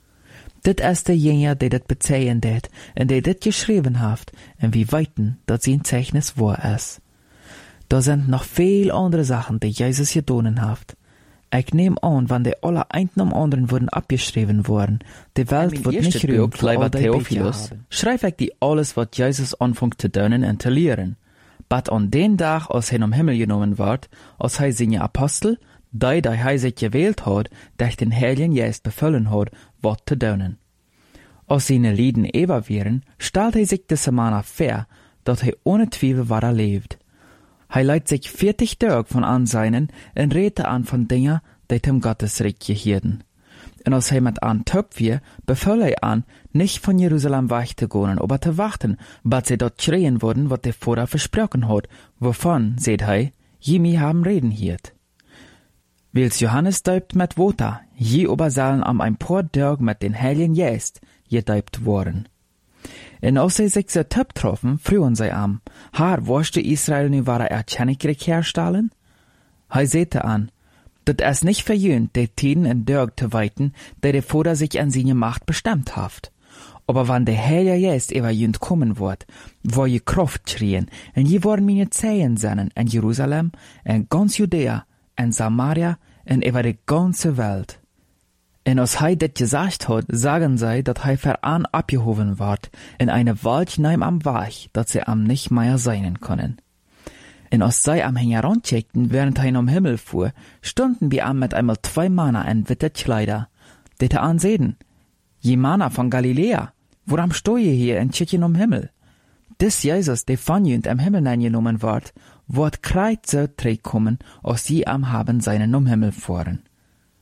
Speaker 1: Dit ist der Jünger, der das bezeichnen hat, und der das geschrieben hat, und wir weiten, dass sein Zeichnis wahr ist. Da sind noch viel andere Sachen, die Jesus getan hat. Ich nehme an, wenn die alle einen am anderen wurden abgeschrieben worden, die Welt wird nicht ruhig für all die Theophilus, schreibe ich dir alles, was Jesus anfängt zu tun und zu lehren. But an den Tag, als er am Himmel genommen wird, als er seine Apostel, die er sich gewählt hat, durch den Heiligen Geist befüllen hat, was zu tun. Als seine Lieden ewig wären, stellt er sich diese Mann vor, dass er ohne Zweifel weiter lebt. Er leitet sich 40 Tage von Anseinen und redet an von Dingen, die dem Gottesreich gehören. Und als er mit an Töpf wir, befahl er an, nicht von Jerusalem wegzugehen, aber zu warten, bis sie dort schreien würden, was der Vater versprochen hat, wovon, seht er, je mir haben reden hiert. Wils Johannes däubt mit Wasser, je aber sollen am ein paar Tage mit den Heiligen Geist gedäubt worden. Und als sie sich so Töpf troffen, frühen sie am, Herr, wirst du Israel nu wahre Erkennungsreich herstellen? Er sagte an, das ist nicht verjühnt, die Tiden und Dörg zu weiten, der der Vater sich an seine Macht bestimmt hat. Aber wenn der Heilige Geist über jünd kommen wird, wo je Kraft schrien, und je wollen meine Zeichen sein in Jerusalem, in ganz Judäa, in Samaria, und über die ganze Welt. Und als er das gesagt hat, sagen sie, dass er für an abgehoben wird, in eine Welt neim am Weg, dass sie am nicht mehr sein können. Und als sie am Heran checkten, während er am Himmel fuhr, stunden wir am mit einmal 2 Männer in witte Kleider, die ansehen, je Männer von Galiläa, woran stehe hier in Tschechien am Himmel? Des Jesus, der von jünd am Himmel eingenommen wird kreit so kommen, als sie am Haben seinen am Himmel fuhren.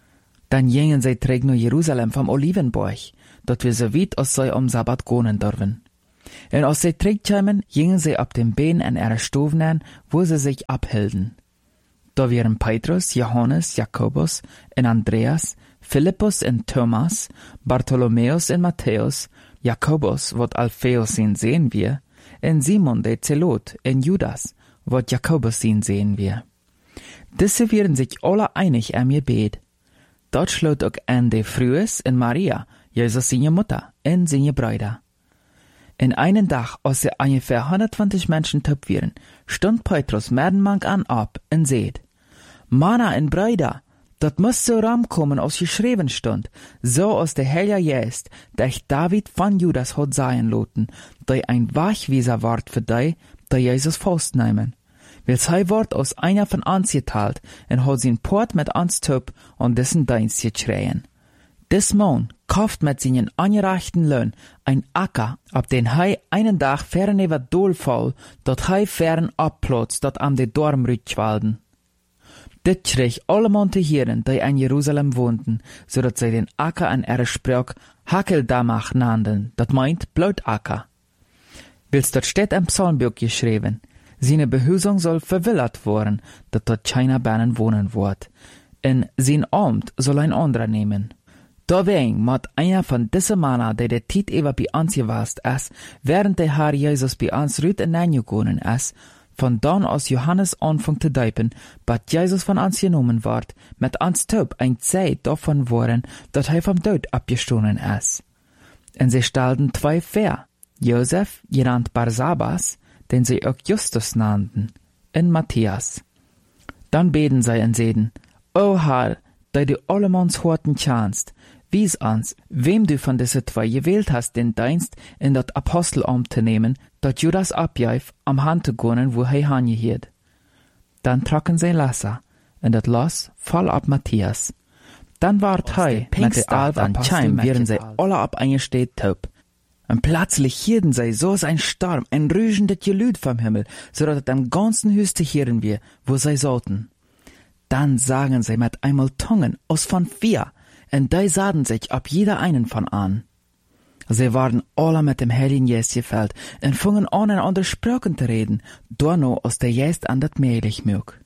Speaker 1: Dann gingen sie terug naar Jerusalem vom Olivenberg, dort wir so weit als sie am Sabbat gehen dürfen. Und als sie terugkamen, gingen sie ab dem Bein an ihre Stufen an, wo sie sich abhielten. Da waren Petrus, Johannes, Jakobus und Andreas, Philippus und Thomas, Bartholomäus und Matthäus, Jakobus, wat Alphaeus sehen wir, und Simon der Zelot und Judas, wat Jakobus sehen wir. Diese waren sich alle einig am Gebet. Dort schloot auch an de Frühes und Maria, Jesus seine Mutter, und seine Brüder. In einen Tag, als sie ungefähr 120 Menschen top waren, stund Petrus mehrmals an ab und seht: Manna und Brüder, dat muss so ramkommen, als geschrieben stund, so als der Heilige Geist, der David von Judas hat sein loten, der ein Wachwieser ward für die, der Jesus festnehmen. Weil sei ward aus einer von uns geteilt, und hat sein Port mit uns top und dessen Dienst geschreien. Des Mann kauft mit seinen angereichten Lohn ein Acker, ab den hei einen Tag fern über Dolfall, dort hei fern abplotzt, dort am de Dorm rütschwalden. Dit schreeg alle Monte Hieren, die in Jerusalem wohnten, so dat sie den Acker an ihre Sprach Hakeldamach nannten, dat meint Blautacker. Wils dort steht im Psalmbuch geschrieben: Seine Behusung soll verwillert worden, dat dort keiner Bernen wohnen wird. En sein Amt soll ein anderer nehmen. Deswegen mat einer von diesen Männer, der Tiet über bei uns gewast ist, während der Herr Jesus bei uns rüt in gegangen ist, von dann aus Johannes anfängt zu deipen, bat Jesus von uns genommen ward, mit uns taub ein Zeit davon worden, dat er vom Tod abgestoßen ist. Und sie stellten zwei Ver, Josef, genannt Barsabas, den sie auch Justus nannten, und Matthias. Dann beten sie und seden: O Herr, da du allemans Horten kannst, wies uns, wem du von diesen zwei gewählt hast, den Dienst in das Apostelamt zu nehmen, dat Judas abjeif, am Hand zu gehen, wo er hingehielt. Dann trocken sie Lasser, und das Lass fall ab Matthias. Dann ward hei, mit der Alp an Scheim, wären sie alle ab eingesteht taub. Und plötzlich hierden sie so ein Sturm, ein rügendes Gelüt vom Himmel, so dass es am ganzen Hüste hören wir, wo sie sollten. Dann sagen sie mit einmal Tungen aus von 4, und die sahen sich ab jeder einen von an. Sie waren alle mit dem Heiligen Geist gefüllt und fingen an, in andere Sprachen zu reden, nur aus der Geist an das möglich mög.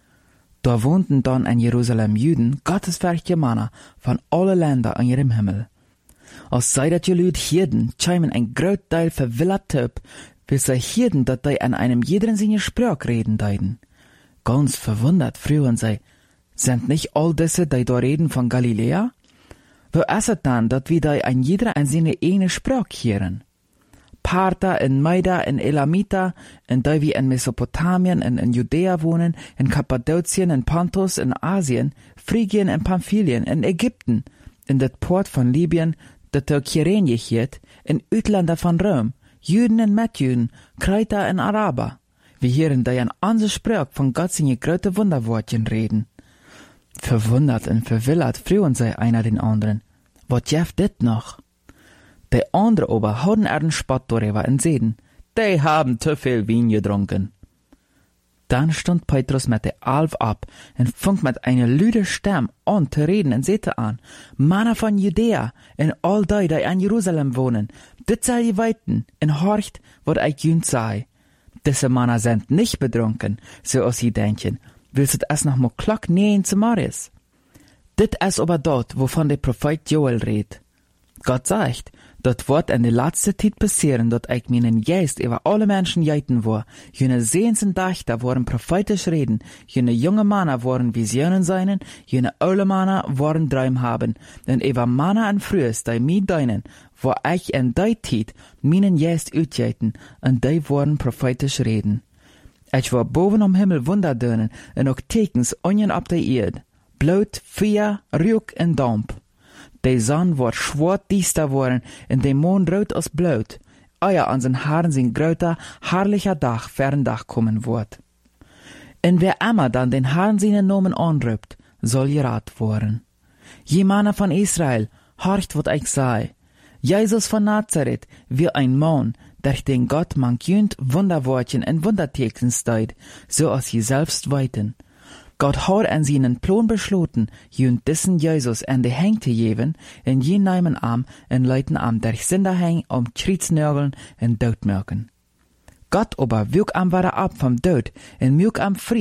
Speaker 1: Da wohnten dann in Jerusalem Juden, gottesfürchtige Männer von allen Ländern an ihrem Himmel. Als sei dat Gelüt hierden, scheimen ein groot Teil verwillert Töp, wie sei hierden, dat die an einem jeden seine Sprach reden deiden. Ganz verwundert frühen sie: Sind nicht all diese, die da reden, von Galiläa? Wo ist es dann, dat wir die ein jeder an seine eigene Sprach hören? Parther, in Maida, in Elamita, in die wir in Mesopotamien, in Judäa wohnen, in Kappadokien, in Pontus, in Asien, Phrygien, in Pamphylien, in Ägypten, in det Port von Libyen, dat der Kyrene hielt, in Utländer von Rom, Juden und Metjuden, Kreiter und Araber. Wir hören die an unsere Sprach von Gott seine große Wunderwortchen reden. Verwundert und verwillert frühen sie einer den anderen: Was jeft dit noch? Die andere aber hauden den Spott darüber und seden: Die haben zu viel Wein getrunken. Dann stund Petrus mit der Alf ab und fing mit einer lüden Stimme an zu reden und sagte an: Männer von Judäa und all die in Jerusalem wohnen, dit soll ihr weiten und horcht, wat ich jünd sei. Diese Männer sind nicht betrunken, so als sie denken, willst es noch mal klock nähen zu Maris. Dit ist aber dort, wovon der Prophet Joel redet. Gott sagt, dort wird in der letzten Zeit passieren, dort ich meinen Geist über alle Menschen jeiten war. Jene sehensen Dächter waren prophetisch reden, jene junge Männer waren Visionen seinen, jene alte Männer waren Träume haben, denn über Männer und Frühes, die mir deinen, wo ich in der Zeit meinen Geist utjeiten, und die waren prophetisch reden. Ich war boven am Himmel Wunderdönen, und auch Tekens onjen ab der Erde, Blut, Feuer, Rauch und Dampf. Die Sonne war schwarz-düster worden, und der Mond rot als Blut, ehe an den Haaren sein gröter, herrlicher Dach Ferndach kommen wird. Und wer immer dann den Herrn seinen Namen anruft, soll gerat worden. Je Männer von Israel, horcht, wat ich sei. Jesus von Nazareth, wie ein Mann, der den Gott manchjünd Wunderwortchen und Wundertekens steht, so als sie selbst weiten. Gott hat an seinen Plan beschlossen, jün diesen Jesus an die Hang zu geben, en je nemen am en leuten am der Sinderhang Schrietsnörgeln en Dood merken. Gott aber wük am wieder ab vom Dood en mjuk am frei